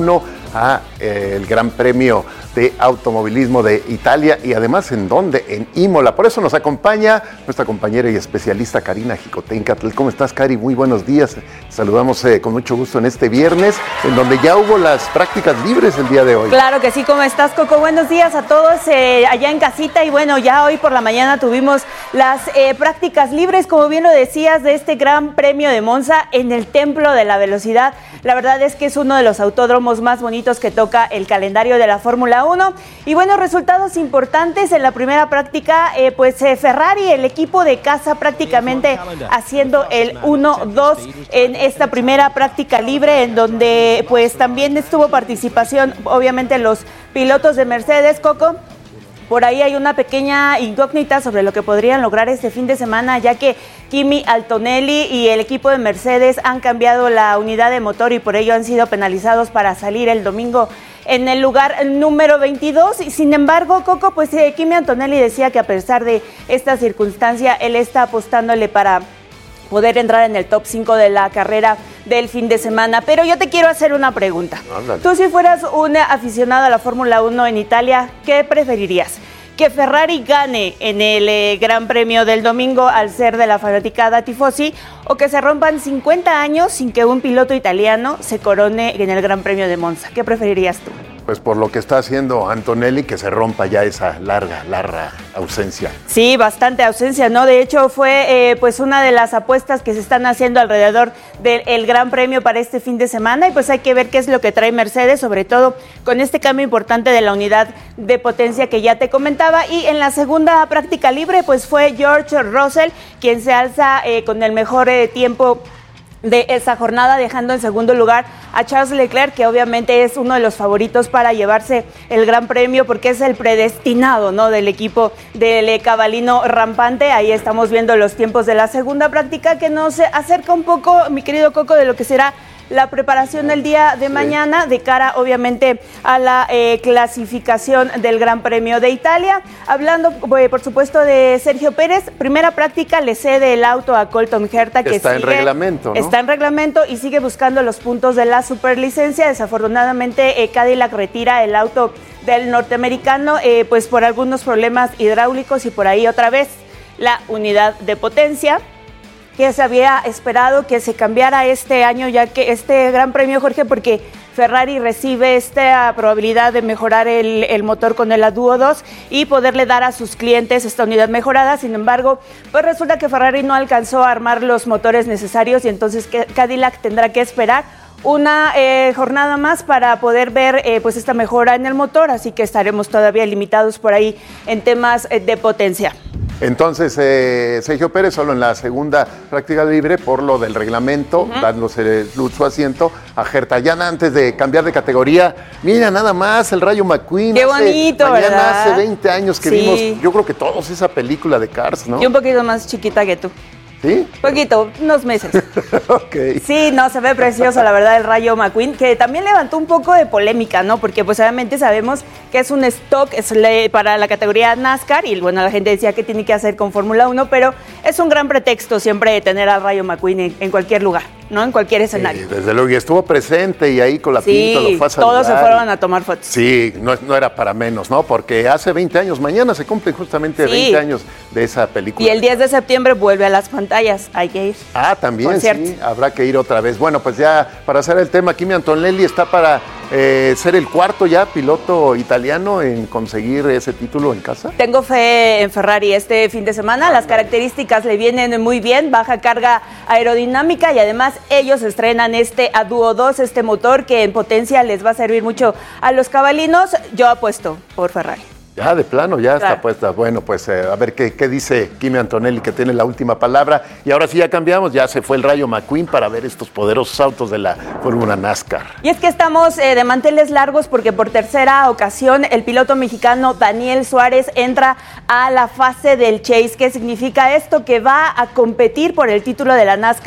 a el Gran Premio de Automovilismo de Italia y además ¿en dónde? En Imola. Por eso nos acompaña nuestra compañera y especialista Karina Jicotencatl. ¿Cómo estás, Cari? Muy buenos días. Saludamos con mucho gusto en este viernes, en donde ya hubo las prácticas libres el día de hoy. Claro que sí. ¿Cómo estás, Coco? Buenos días a todos allá en casita. Y bueno, ya hoy por la mañana tuvimos las prácticas libres, como bien lo decías, de este Gran Premio de Monza en el Templo de la Velocidad. La verdad es que es uno de los autódromos más bonitos que toca el calendario de la Fórmula 1. Y bueno, resultados importantes en la primera práctica, Ferrari, el equipo de casa, prácticamente haciendo el 1-2 en esta primera práctica libre, en donde pues también estuvo participación, obviamente, los pilotos de Mercedes, Coco. Por ahí hay una pequeña incógnita sobre lo que podrían lograr este fin de semana, ya que Kimi Antonelli y el equipo de Mercedes han cambiado la unidad de motor y por ello han sido penalizados para salir el domingo en el lugar número 22. Y sin embargo, Coco, Kimi Antonelli decía que a pesar de esta circunstancia, él está apostándole para poder entrar en el top 5 de la carrera del fin de semana. Pero yo te quiero hacer una pregunta. Ándale. Tú, si fueras un aficionado a la Fórmula 1 en Italia, ¿qué preferirías? ¿Que Ferrari gane en el Gran Premio del domingo al ser de la fanaticada tifosi, o que se rompan 50 años sin que un piloto italiano se corone en el Gran Premio de Monza? ¿Qué preferirías tú? Pues por lo que está haciendo Antonelli, que se rompa ya esa larga ausencia. Sí, bastante ausencia, ¿no? De hecho, fue una de las apuestas que se están haciendo alrededor del Gran Premio para este fin de semana, y pues hay que ver qué es lo que trae Mercedes, sobre todo con este cambio importante de la unidad de potencia que ya te comentaba. Y en la segunda práctica libre, pues fue George Russell quien se alza con el mejor tiempo de esa jornada, dejando en segundo lugar a Charles Leclerc, que obviamente es uno de los favoritos para llevarse el Gran Premio, porque es el predestinado, ¿no?, del equipo del cabalino rampante. Ahí estamos viendo los tiempos de la segunda práctica, que nos acerca un poco, mi querido Coco, de lo que será la preparación del día de mañana, de cara obviamente a la clasificación del Gran Premio de Italia. Hablando por supuesto de Sergio Pérez, primera práctica le cede el auto a Colton Herta, que está en reglamento, ¿no? Está en reglamento y sigue buscando los puntos de la superlicencia. Desafortunadamente Cadillac retira el auto del norteamericano por algunos problemas hidráulicos, y por ahí otra vez la unidad de potencia que se había esperado que se cambiara este año, ya que este Gran Premio, Jorge, porque Ferrari recibe esta probabilidad de mejorar el motor con el Duo 2 y poderle dar a sus clientes esta unidad mejorada. Sin embargo, pues resulta que Ferrari no alcanzó a armar los motores necesarios, y entonces Cadillac tendrá que esperar una jornada más para poder ver esta mejora en el motor, así que estaremos todavía limitados por ahí en temas de potencia. Entonces, Sergio Pérez solo en la segunda práctica libre por lo del reglamento, dándose su asiento a Herta. Ya antes de cambiar de categoría, mira nada más el Rayo McQueen. Qué bonito, ¿verdad? Hace 20 años que vimos, yo creo que todos, esa película de Cars, ¿no? Y un poquito más chiquita que tú. ¿Sí? Poquito, unos meses. Ok. Sí, no, se ve precioso, la verdad, el Rayo McQueen, que también levantó un poco de polémica, ¿no? Porque pues obviamente sabemos que es un stock para la categoría NASCAR, y bueno, la gente decía que tiene que hacer con Fórmula 1, pero es un gran pretexto siempre de tener al Rayo McQueen en cualquier lugar, ¿no? En cualquier escenario. Sí, desde luego, y estuvo presente y ahí con la pinta lo fue a saludar. Todos se fueron a tomar fotos. Sí, no era para menos, ¿no? Porque hace 20 años, mañana se cumplen justamente 20 años de esa película. Y el 10 de septiembre vuelve a las pantallas, hay que ir. Ah, también, sí, habrá que ir otra vez. Bueno, pues ya para hacer el tema, Kimi Antonelli está para ser el cuarto ya piloto italiano en conseguir ese título en casa. Tengo fe en Ferrari este fin de semana. Las características le vienen muy bien, baja carga aerodinámica, y además ellos estrenan este Duo 2, este motor que en potencia les va a servir mucho a los cabalinos. Yo apuesto por Ferrari. Ya, de plano, ya está puesta. Bueno, pues a ver qué dice Kimi Antonelli, que tiene la última palabra. Y ahora sí ya cambiamos, ya se fue el Rayo McQueen para ver estos poderosos autos de la Fórmula NASCAR. Y es que estamos de manteles largos, porque por tercera ocasión el piloto mexicano Daniel Suárez entra a la fase del Chase. ¿Qué significa esto? Que va a competir por el título de la NASCAR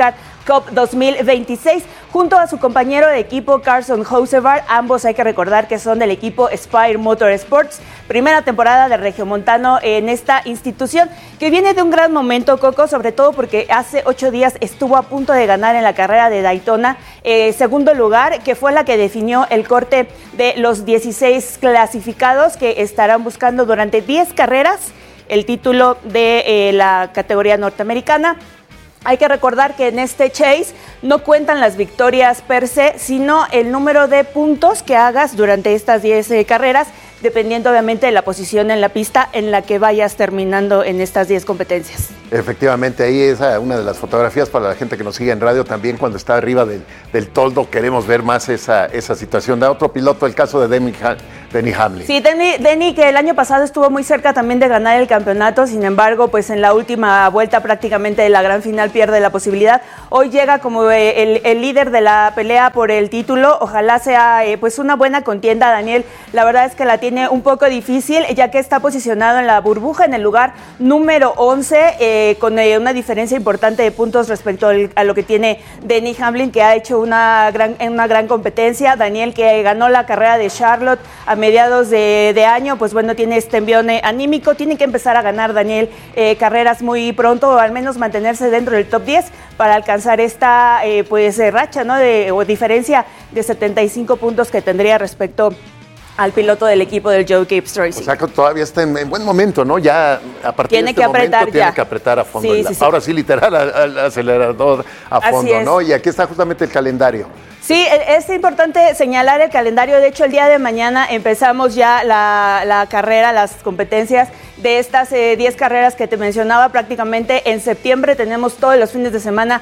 Cup 2026, junto a su compañero de equipo Carson Hocevar. Ambos hay que recordar que son del equipo Spire Motorsports, primera temporada de regiomontano en esta institución, que viene de un gran momento, Coco, sobre todo porque hace 8 días estuvo a punto de ganar en la carrera de Daytona, segundo lugar, que fue la que definió el corte de los 16 clasificados que estarán buscando durante 10 carreras el título de la categoría norteamericana. Hay que recordar que en este Chase no cuentan las victorias per se, sino el número de puntos que hagas durante estas 10 carreras, dependiendo obviamente de la posición en la pista en la que vayas terminando en estas 10 competencias. Efectivamente, ahí es una de las fotografías para la gente que nos sigue en radio. También cuando está arriba del toldo queremos ver más esa situación. Da otro piloto, el caso de Denny Hamlin. Sí, Denny, que el año pasado estuvo muy cerca también de ganar el campeonato, sin embargo, pues en la última vuelta prácticamente de la gran final pierde la posibilidad. Hoy llega como el líder de la pelea por el título. Ojalá sea pues una buena contienda, Daniel. La verdad es que la tiene un poco difícil, ya que está posicionado en la burbuja en el lugar número 11, con una diferencia importante de puntos respecto a lo que tiene Denny Hamlin, que ha hecho una gran competencia. Daniel, que ganó la carrera de Charlotte a mediados de año, pues bueno, tiene este envión anímico. Tiene que empezar a ganar, Daniel, carreras muy pronto, o al menos mantenerse dentro del top 10 para alcanzar esta racha, ¿no? O diferencia de 75 puntos que tendría respecto al piloto del equipo del Joe Gibbs Racing. O sea que todavía está en buen momento, ¿no? Ya a partir de este momento tiene que apretar a fondo. Sí. Ahora sí, literal, al acelerador a fondo, ¿no? Y aquí está justamente el calendario. Sí, es importante señalar el calendario. De hecho, el día de mañana empezamos ya la carrera, las competencias de estas 10 carreras que te mencionaba. Prácticamente en septiembre tenemos todos los fines de semana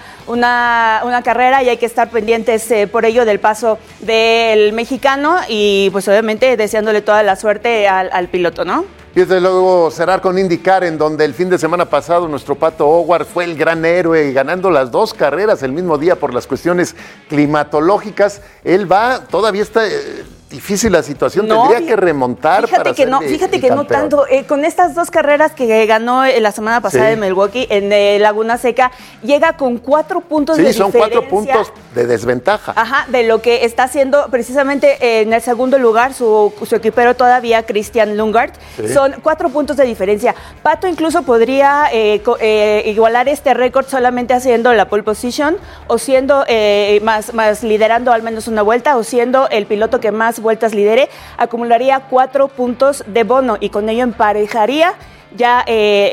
una carrera, y hay que estar pendientes por ello del paso del mexicano, y pues obviamente deseándole toda la suerte al piloto, ¿no? Y desde luego cerrar con IndyCar, en donde el fin de semana pasado nuestro Pato O'Ward fue el gran héroe, ganando las 2 carreras el mismo día por las cuestiones climatológicas. Él todavía está difícil la situación, tendría que remontar para ser Fíjate que no tanto. Con estas 2 carreras que ganó la semana pasada en Milwaukee, en Laguna Seca, llega con 4 puntos de diferencia. Sí, son 4 puntos de desventaja. Ajá, de lo que está haciendo precisamente en el segundo lugar su equipero todavía, Christian Lundgaard. Sí. Son 4 puntos de diferencia. Pato incluso podría igualar este récord solamente haciendo la pole position, o siendo más liderando al menos una vuelta, o siendo el piloto que más vueltas lidere. Acumularía 4 puntos de bono, y con ello emparejaría ya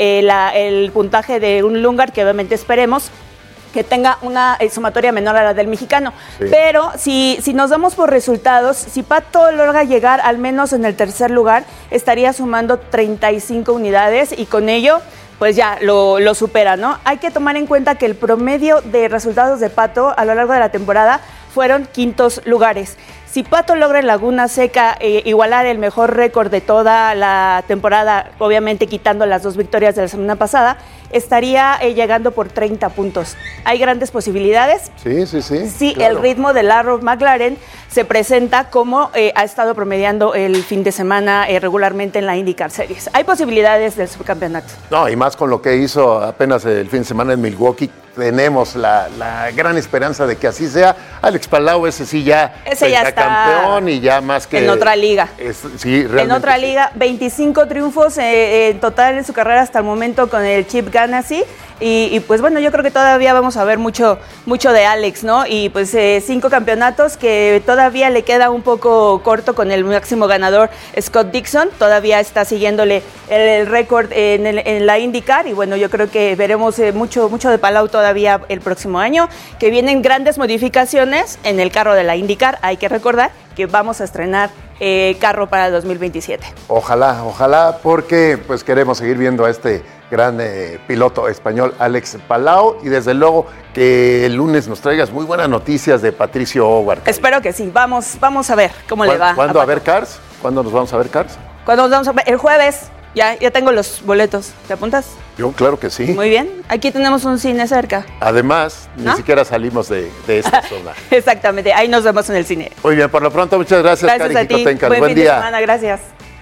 el puntaje de un Lundgaard, que obviamente esperemos que tenga una sumatoria menor a la del mexicano. Sí. Pero si nos damos por resultados, si Pato logra llegar al menos en el tercer lugar, estaría sumando 35 unidades, y con ello pues ya lo supera, ¿no? Hay que tomar en cuenta que el promedio de resultados de Pato a lo largo de la temporada fueron 5º lugares. Si Pato logra en Laguna Seca igualar el mejor récord de toda la temporada, obviamente quitando las 2 victorias de la semana pasada, estaría llegando por 30 puntos. Hay grandes posibilidades. Sí. Sí, claro. El ritmo de Arrow McLaren se presenta como ha estado promediando el fin de semana regularmente en la IndyCar Series. Hay posibilidades del subcampeonato. No, y más con lo que hizo apenas el fin de semana en Milwaukee, tenemos la gran esperanza de que así sea. Alex Palau, ese ya está campeón, y ya más que... En otra liga. Sí, realmente. En otra liga, 25 triunfos en total en su carrera hasta el momento con el Chip Ganassi. Y pues bueno, yo creo que todavía vamos a ver mucho de Alex, ¿no? Y pues 5 campeonatos que todavía le queda un poco corto con el máximo ganador Scott Dixon. Todavía está siguiéndole el récord en la IndyCar, y bueno, yo creo que veremos mucho de Palau todavía el próximo año, que vienen grandes modificaciones en el carro de la IndyCar. Hay que recordar que vamos a estrenar carro para el 2027. Ojalá, porque pues queremos seguir viendo a este gran piloto español, Alex Palau, y desde luego que el lunes nos traigas muy buenas noticias de Patricio O'Ward. Espero que sí, vamos a ver cómo le va. ¿Cuándo a ver Cars? ¿Cuándo nos vamos a ver Cars? ¿Cuándo nos vamos a ver? El jueves. Ya tengo los boletos. ¿Te apuntas? Yo, claro que sí. Muy bien. Aquí tenemos un cine cerca. Además, ni siquiera salimos de esta zona. Exactamente. Ahí nos vemos en el cine. Muy bien. Por lo pronto, muchas gracias, Cari Jicotencal. Buen fin de semana. Gracias.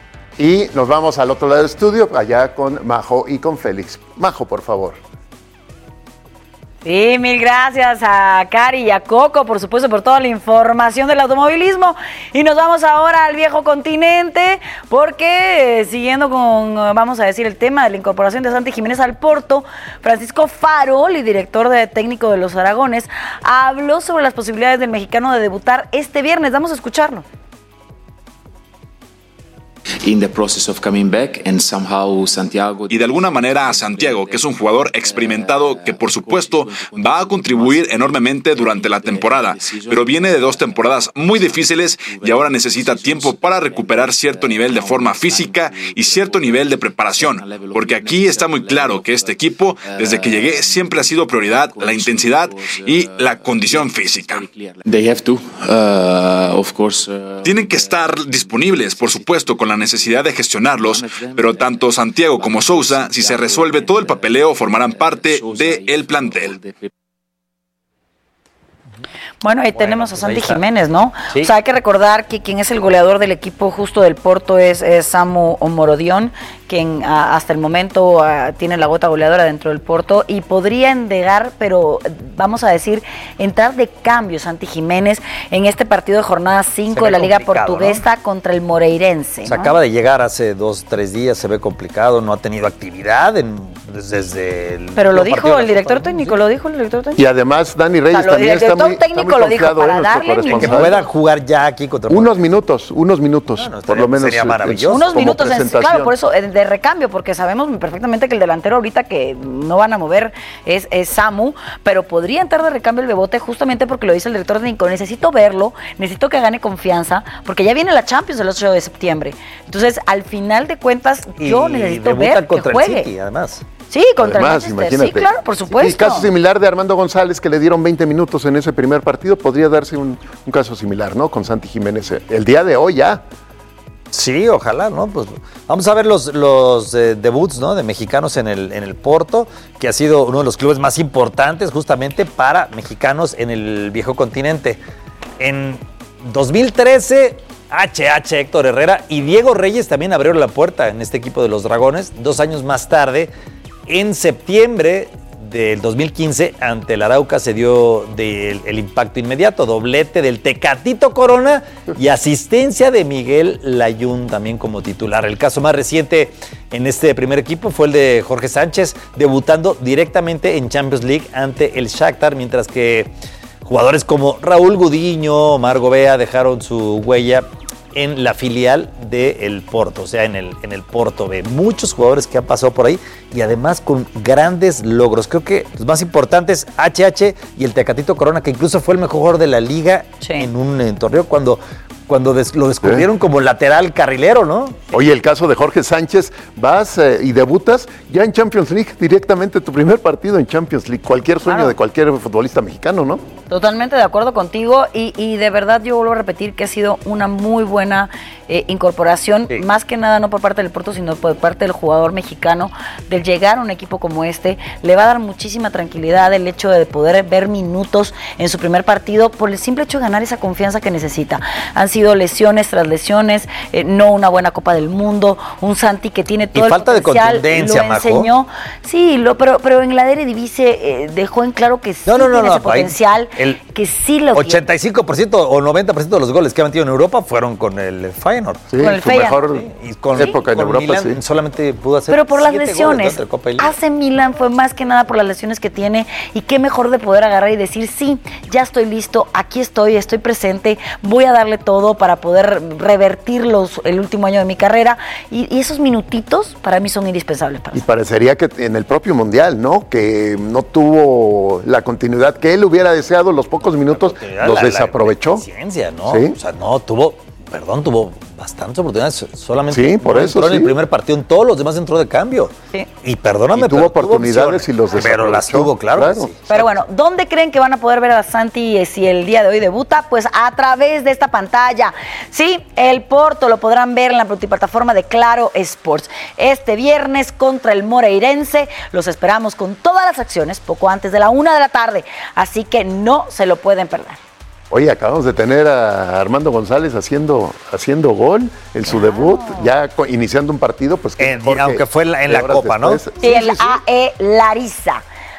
Y nos vamos al otro lado del estudio, allá con Majo y con Félix. Majo, por favor. Sí, mil gracias a Cari y a Coco, por supuesto, por toda la información del automovilismo. Y nos vamos ahora al viejo continente, porque siguiendo con, vamos a decir, el tema de la incorporación de Santi Jiménez al Porto, Francisco Farol, el director técnico de los Aragones, habló sobre las posibilidades del mexicano de debutar este viernes. Vamos a escucharlo. In the process of coming back and somehow Santiago. Y de alguna manera a Santiago, que es un jugador experimentado que por supuesto va a contribuir enormemente durante la temporada, pero viene de 2 temporadas muy difíciles y ahora necesita tiempo para recuperar cierto nivel de forma física y cierto nivel de preparación, porque aquí está muy claro que este equipo, desde que llegué, siempre ha sido prioridad la intensidad y la condición física. They have to, of course. Tienen que estar disponibles, por supuesto, con la necesidad de gestionarlos, pero tanto Santiago como Sousa, si se resuelve todo el papeleo, formarán parte del plantel. Bueno, ahí tenemos a Santi Jiménez, ¿no? Sí. O sea, hay que recordar que quien es el goleador del equipo justo del Porto es Samu Omorodion, quien hasta el momento tiene la gota goleadora dentro del Porto y podría endegar, pero vamos a decir, entrar de cambio Santi Jiménez en este partido de jornada 5 de la Liga Portuguesa, ¿no?, contra el Moreirense. Se acaba de llegar hace 2-3 días, se ve complicado, no ha tenido actividad desde el... Pero lo dijo el director técnico, Y además Dani Reyes también está muy lo dijo para darle que pueda jugar ya aquí contra unos minutos, por lo menos. Sería maravilloso. Unos minutos, claro, por eso, de recambio, porque sabemos perfectamente que el delantero ahorita que no van a mover es Samu, pero podría entrar de recambio el Bebote justamente porque lo dice el director técnico. Necesito verlo, necesito que gane confianza, porque ya viene la Champions el 8 de septiembre. Entonces, al final de cuentas, yo necesito ver que juegue. El City, además. Sí, contra el Manchester, sí, claro, por supuesto. Y caso similar de Armando González, que le dieron 20 minutos en ese primer partido, podría darse un caso similar, ¿no? Con Santi Jiménez el día de hoy ya. Sí, ojalá, ¿no? Pues vamos a ver los debuts, ¿no?, de mexicanos en el Porto, que ha sido uno de los clubes más importantes justamente para mexicanos en el viejo continente. En 2013... Héctor Herrera y Diego Reyes también abrieron la puerta en este equipo de los Dragones. 2 años más tarde, en septiembre del 2015, ante el Arauca se dio el impacto inmediato, doblete del Tecatito Corona y asistencia de Miguel Layún también como titular. El caso más reciente en este primer equipo fue el de Jorge Sánchez, debutando directamente en Champions League ante el Shakhtar, mientras que jugadores como Raúl Gudiño, Omar Gobea dejaron su huella en la filial del Porto, o sea, en el Porto B. Muchos jugadores que han pasado por ahí y además con grandes logros. Creo que los más importantes, HH y el Tecatito Corona, que incluso fue el mejor jugador de la liga en un torneo cuando lo descubrieron como lateral carrilero, ¿no? Oye, el caso de Jorge Sánchez, vas y debutas ya en Champions League, directamente tu primer partido en Champions League. Cualquier sueño de cualquier futbolista mexicano, ¿no? Totalmente de acuerdo contigo y de verdad yo vuelvo a repetir que ha sido una muy buena incorporación, más que nada no por parte del Porto, sino por parte del jugador mexicano, del llegar a un equipo como este. Le va a dar muchísima tranquilidad el hecho de poder ver minutos en su primer partido por el simple hecho de ganar esa confianza que necesita. Han sido lesiones tras lesiones, no una buena Copa del Mundo, un Santi que tiene todo el potencial, de contundencia, lo enseñó, Majo. Sí, pero en la Eredivisie dejó en claro que sí tiene ese potencial, que sí lo 85% o 90% de los goles que ha metido en Europa fueron con el Feyenoord. Sí, con el Feyenoord. Mejor y con época en Europa, Milan, solamente pudo hacer pero por las lesiones, hace Milan fue más que nada por las lesiones que tiene y qué mejor de poder agarrar y decir, sí, ya estoy listo, aquí estoy presente, voy a darle todo para poder revertir el último año de mi carrera y esos minutitos para mí son indispensables. Y parecería que en el propio Mundial, ¿no? Que no tuvo la continuidad que él hubiera deseado, los pocos minutos los desaprovechó. ¿No? ¿Sí? O sea, no, tuvo bastantes oportunidades, solamente sí, por eso, entró en el primer partido, en todos los demás entró de cambio. Sí. Y perdóname, y tuvo oportunidades y los desaprovechó. Pero las tuvo, claro. Sí. Pero bueno, ¿dónde creen que van a poder ver a Santi si el día de hoy debuta? Pues a través de esta pantalla. Sí, el Porto lo podrán ver en la multiplataforma de Claro Sports. Este viernes contra el Moreirense, los esperamos con todas las acciones poco antes de la 1 de la tarde, así que no se lo pueden perder. Oye, acabamos de tener a Armando González haciendo gol en su debut, ya iniciando un partido, pues aunque fue en la Copa, después, ¿no? Sí, el AE Larissa.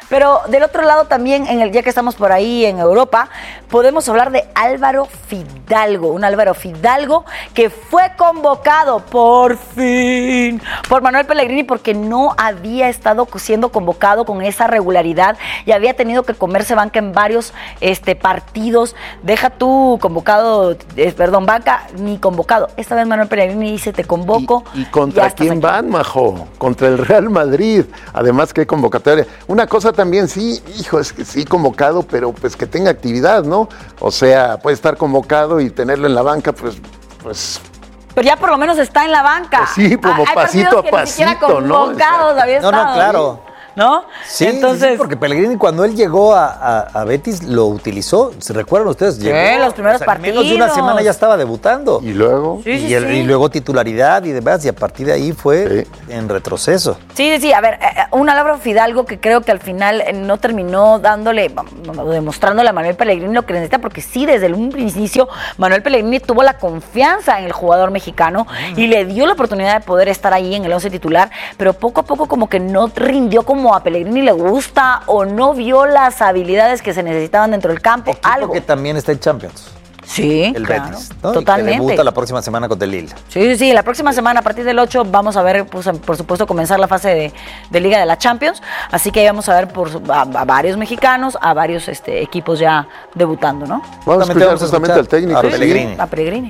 Pero del otro lado también, ya que estamos por ahí en Europa, podemos hablar de Álvaro Fidalgo. Un Álvaro Fidalgo que fue convocado por fin por Manuel Pellegrini porque no había estado siendo convocado con esa regularidad y había tenido que comerse banca en varios partidos. Deja tú convocado, banca ni convocado. Esta vez Manuel Pellegrini dice, te convoco. ¿Y contra quién van, Majo? Contra el Real Madrid. Además, qué convocatoria. Una cosa también, sí, es que sí convocado, pero pues que tenga actividad, ¿no? O sea, puede estar convocado y tenerlo en la banca, pues pero ya por lo menos está en la banca. Pues sí, como pasito a pasito, ¿no? Había estado, no, claro. ¿no? Sí, entonces, sí, porque Pellegrini cuando él llegó a Betis lo utilizó, ¿se recuerdan ustedes? Llegó, los primeros partidos. Menos de una semana ya estaba debutando. Y luego y luego titularidad y demás, y a partir de ahí fue en retroceso. Sí, a ver, un Álvaro Fidalgo que creo que al final no terminó demostrándole a Manuel Pellegrini lo que necesita, porque sí, desde un inicio Manuel Pellegrini tuvo la confianza en el jugador mexicano y le dio la oportunidad de poder estar ahí en el 11 titular, pero poco a poco como que no rindió como a Pellegrini le gusta o no vio las habilidades que se necesitaban dentro del campo. Algo que también está en Champions. Sí, el claro, Betis, ¿no? totalmente. Y que debuta la próxima semana contra el Lille. Sí, la próxima semana a partir del 8 vamos a ver, pues, por supuesto, comenzar la fase de Liga de la Champions, así que ahí vamos a ver a varios mexicanos, a varios equipos ya debutando, ¿no? Vamos a escuchar justamente al técnico. A Pellegrini. A Pellegrini.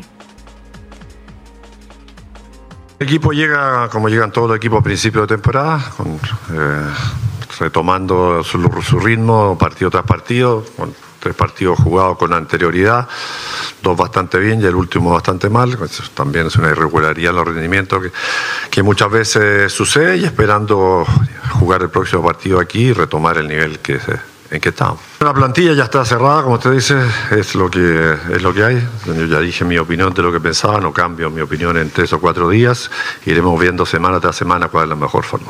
El equipo llega como llegan todos los equipos a principio de temporada, retomando su ritmo partido tras partido, con 3 partidos jugados con anterioridad, 2 bastante bien y el último bastante mal. Eso también es una irregularidad en los rendimientos que muchas veces sucede, y esperando jugar el próximo partido aquí y retomar el nivel en que estamos. La plantilla ya está cerrada, como usted dice, es lo que hay. Yo ya dije mi opinión de lo que pensaba, no cambio mi opinión en 3 o 4 días. Iremos viendo semana tras semana cuál es la mejor forma.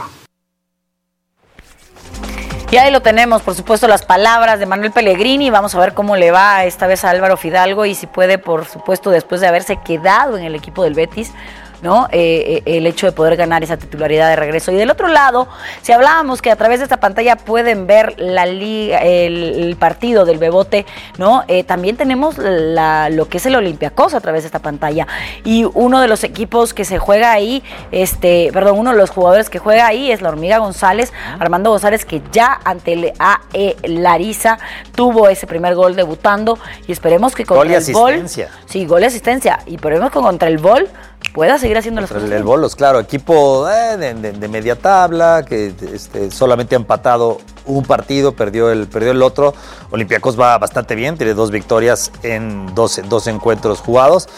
Y ahí lo tenemos, por supuesto, las palabras de Manuel Pellegrini. Vamos a ver cómo le va esta vez a Álvaro Fidalgo y si puede, por supuesto, después de haberse quedado en el equipo del Betis, ¿no? El hecho de poder ganar esa titularidad de regreso. Y del otro lado, si hablábamos que a través de esta pantalla pueden ver la liga, el partido del Bebote, ¿no? También tenemos lo que es el Olympiacos a través de esta pantalla. Y uno de los equipos que se juega ahí, uno de los jugadores que juega ahí es la Hormiga González, Armando González, que ya ante el AE Larissa tuvo ese primer gol debutando, y esperemos que contra el Vol, gol y asistencia, y esperemos que contra el Vol pueda seguir haciendo las cosas. El Bolos, claro, equipo de media tabla, que solamente ha empatado un partido, perdió el otro. Olympiacos va bastante bien, tiene 2 victorias en 2 encuentros jugados.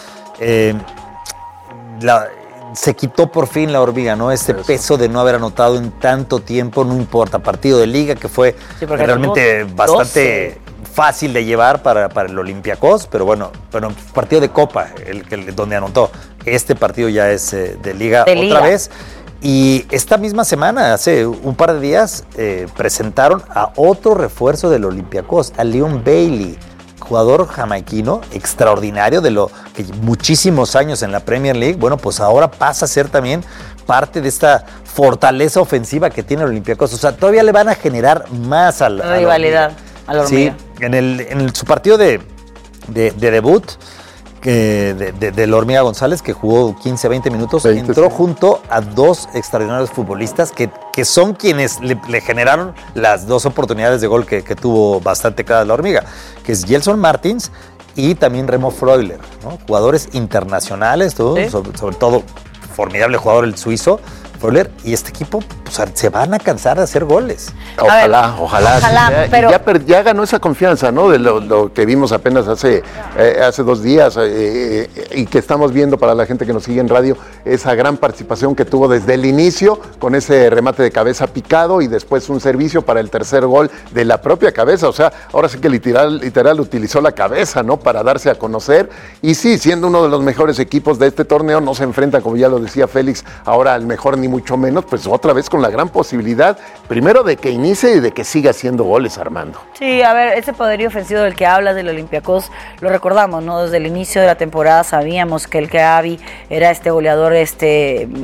Se quitó por fin la Hormiga, ¿no? Ese peso de no haber anotado en tanto tiempo, no importa. Partido de liga que fue realmente bastante fácil de llevar para el Olympiacos, pero partido de Copa, donde anotó. Este partido ya es de liga otra vez. Y esta misma semana, hace un par de días, presentaron a otro refuerzo del Olympiacos, a Leon Bailey, jugador jamaiquino extraordinario, de lo que muchísimos años en la Premier League. Bueno, pues ahora pasa a ser también parte de esta fortaleza ofensiva que tiene el Olympiacos. O sea, todavía le van a generar más a la rivalidad a la Hormiga. Sí, en su partido de debut de la Hormiga González, que jugó 15-20 minutos, entró junto a 2 extraordinarios futbolistas que son quienes le generaron las 2 oportunidades de gol que tuvo bastante clara la Hormiga, que es Gelson Martins y también Remo Freuler, ¿no? Jugadores internacionales, sobre todo formidable jugador el suizo Freuler, y este equipo se van a cansar de hacer goles. Ojalá. Pero ya ganó esa confianza, ¿no? De lo que vimos apenas hace 2 días y que estamos viendo para la gente que nos sigue en radio, esa gran participación que tuvo desde el inicio con ese remate de cabeza picado y después un servicio para el tercer gol de la propia cabeza. O sea, ahora sí que literal utilizó la cabeza, ¿no? Para darse a conocer. Y sí, siendo uno de los mejores equipos de este torneo, no se enfrenta, como ya lo decía Félix, ahora al mejor ni mucho menos, pues otra vez con la gran posibilidad, primero de que inicie y de que siga haciendo goles, Armando. Sí, a ver, ese poderío ofensivo del que hablas del Olympiacos, lo recordamos, ¿no? Desde el inicio de la temporada sabíamos que el Keavi era este goleador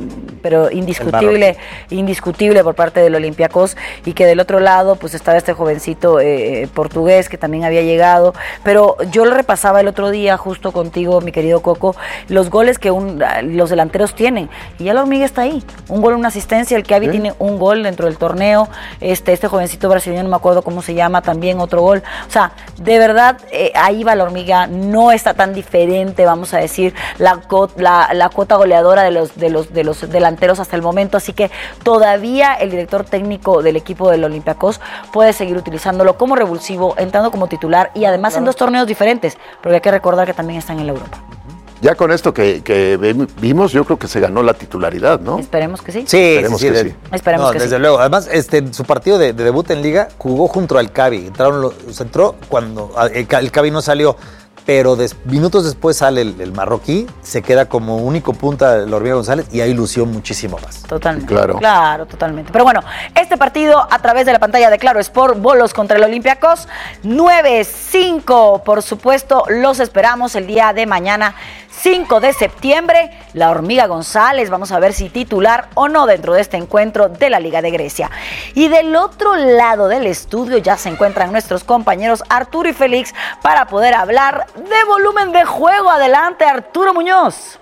pero indiscutible por parte del Olympiacos, y que del otro lado pues estaba este jovencito portugués que también había llegado. Pero yo lo repasaba el otro día justo contigo, mi querido Coco, los goles que los delanteros tienen, y ya la hormiga está ahí, un gol, una asistencia. El Keavi tiene un gol dentro del torneo, este jovencito brasileño, no me acuerdo cómo se llama, también otro gol. O sea, de verdad, ahí va la hormiga, no está tan diferente, vamos a decir, la cuota goleadora de los delanteros hasta el momento, así que todavía el director técnico del equipo del Olympiacos puede seguir utilizándolo como revulsivo, entrando como titular, y además en 2 torneos diferentes, porque hay que recordar que también están en la Europa. Ya con esto que vimos, yo creo que se ganó la titularidad, ¿no? Esperemos que sí. Sí, Esperemos que sí. Esperemos que desde sí. luego. Además, su partido de debut en Liga jugó junto al Keavi. Entró cuando el Keavi no salió, pero minutos después sale el marroquí, se queda como único punta de la Hormiga González, y ahí lució muchísimo más. Totalmente. Claro, Totalmente. Pero bueno, este partido a través de la pantalla de Claro Sport, Bolos contra el Olympiacos, 9-5, por supuesto, los esperamos el día de mañana, 5 de septiembre, la Hormiga González, vamos a ver si titular o no dentro de este encuentro de la Liga de Grecia. Y del otro lado del estudio ya se encuentran nuestros compañeros Arturo y Félix para poder hablar de volumen de juego. Adelante, Arturo Muñoz.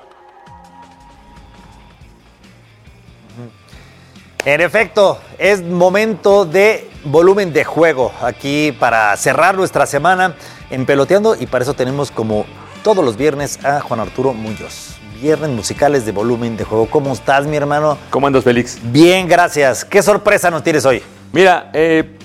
En efecto, es momento de volumen de juego aquí para cerrar nuestra semana en Peloteando, y para eso tenemos como todos los viernes a Juan Arturo Muñoz. Viernes musicales de volumen de juego. ¿Cómo estás, mi hermano? ¿Cómo andas, Félix? Bien, gracias. ¿Qué sorpresa nos tienes hoy? Mira,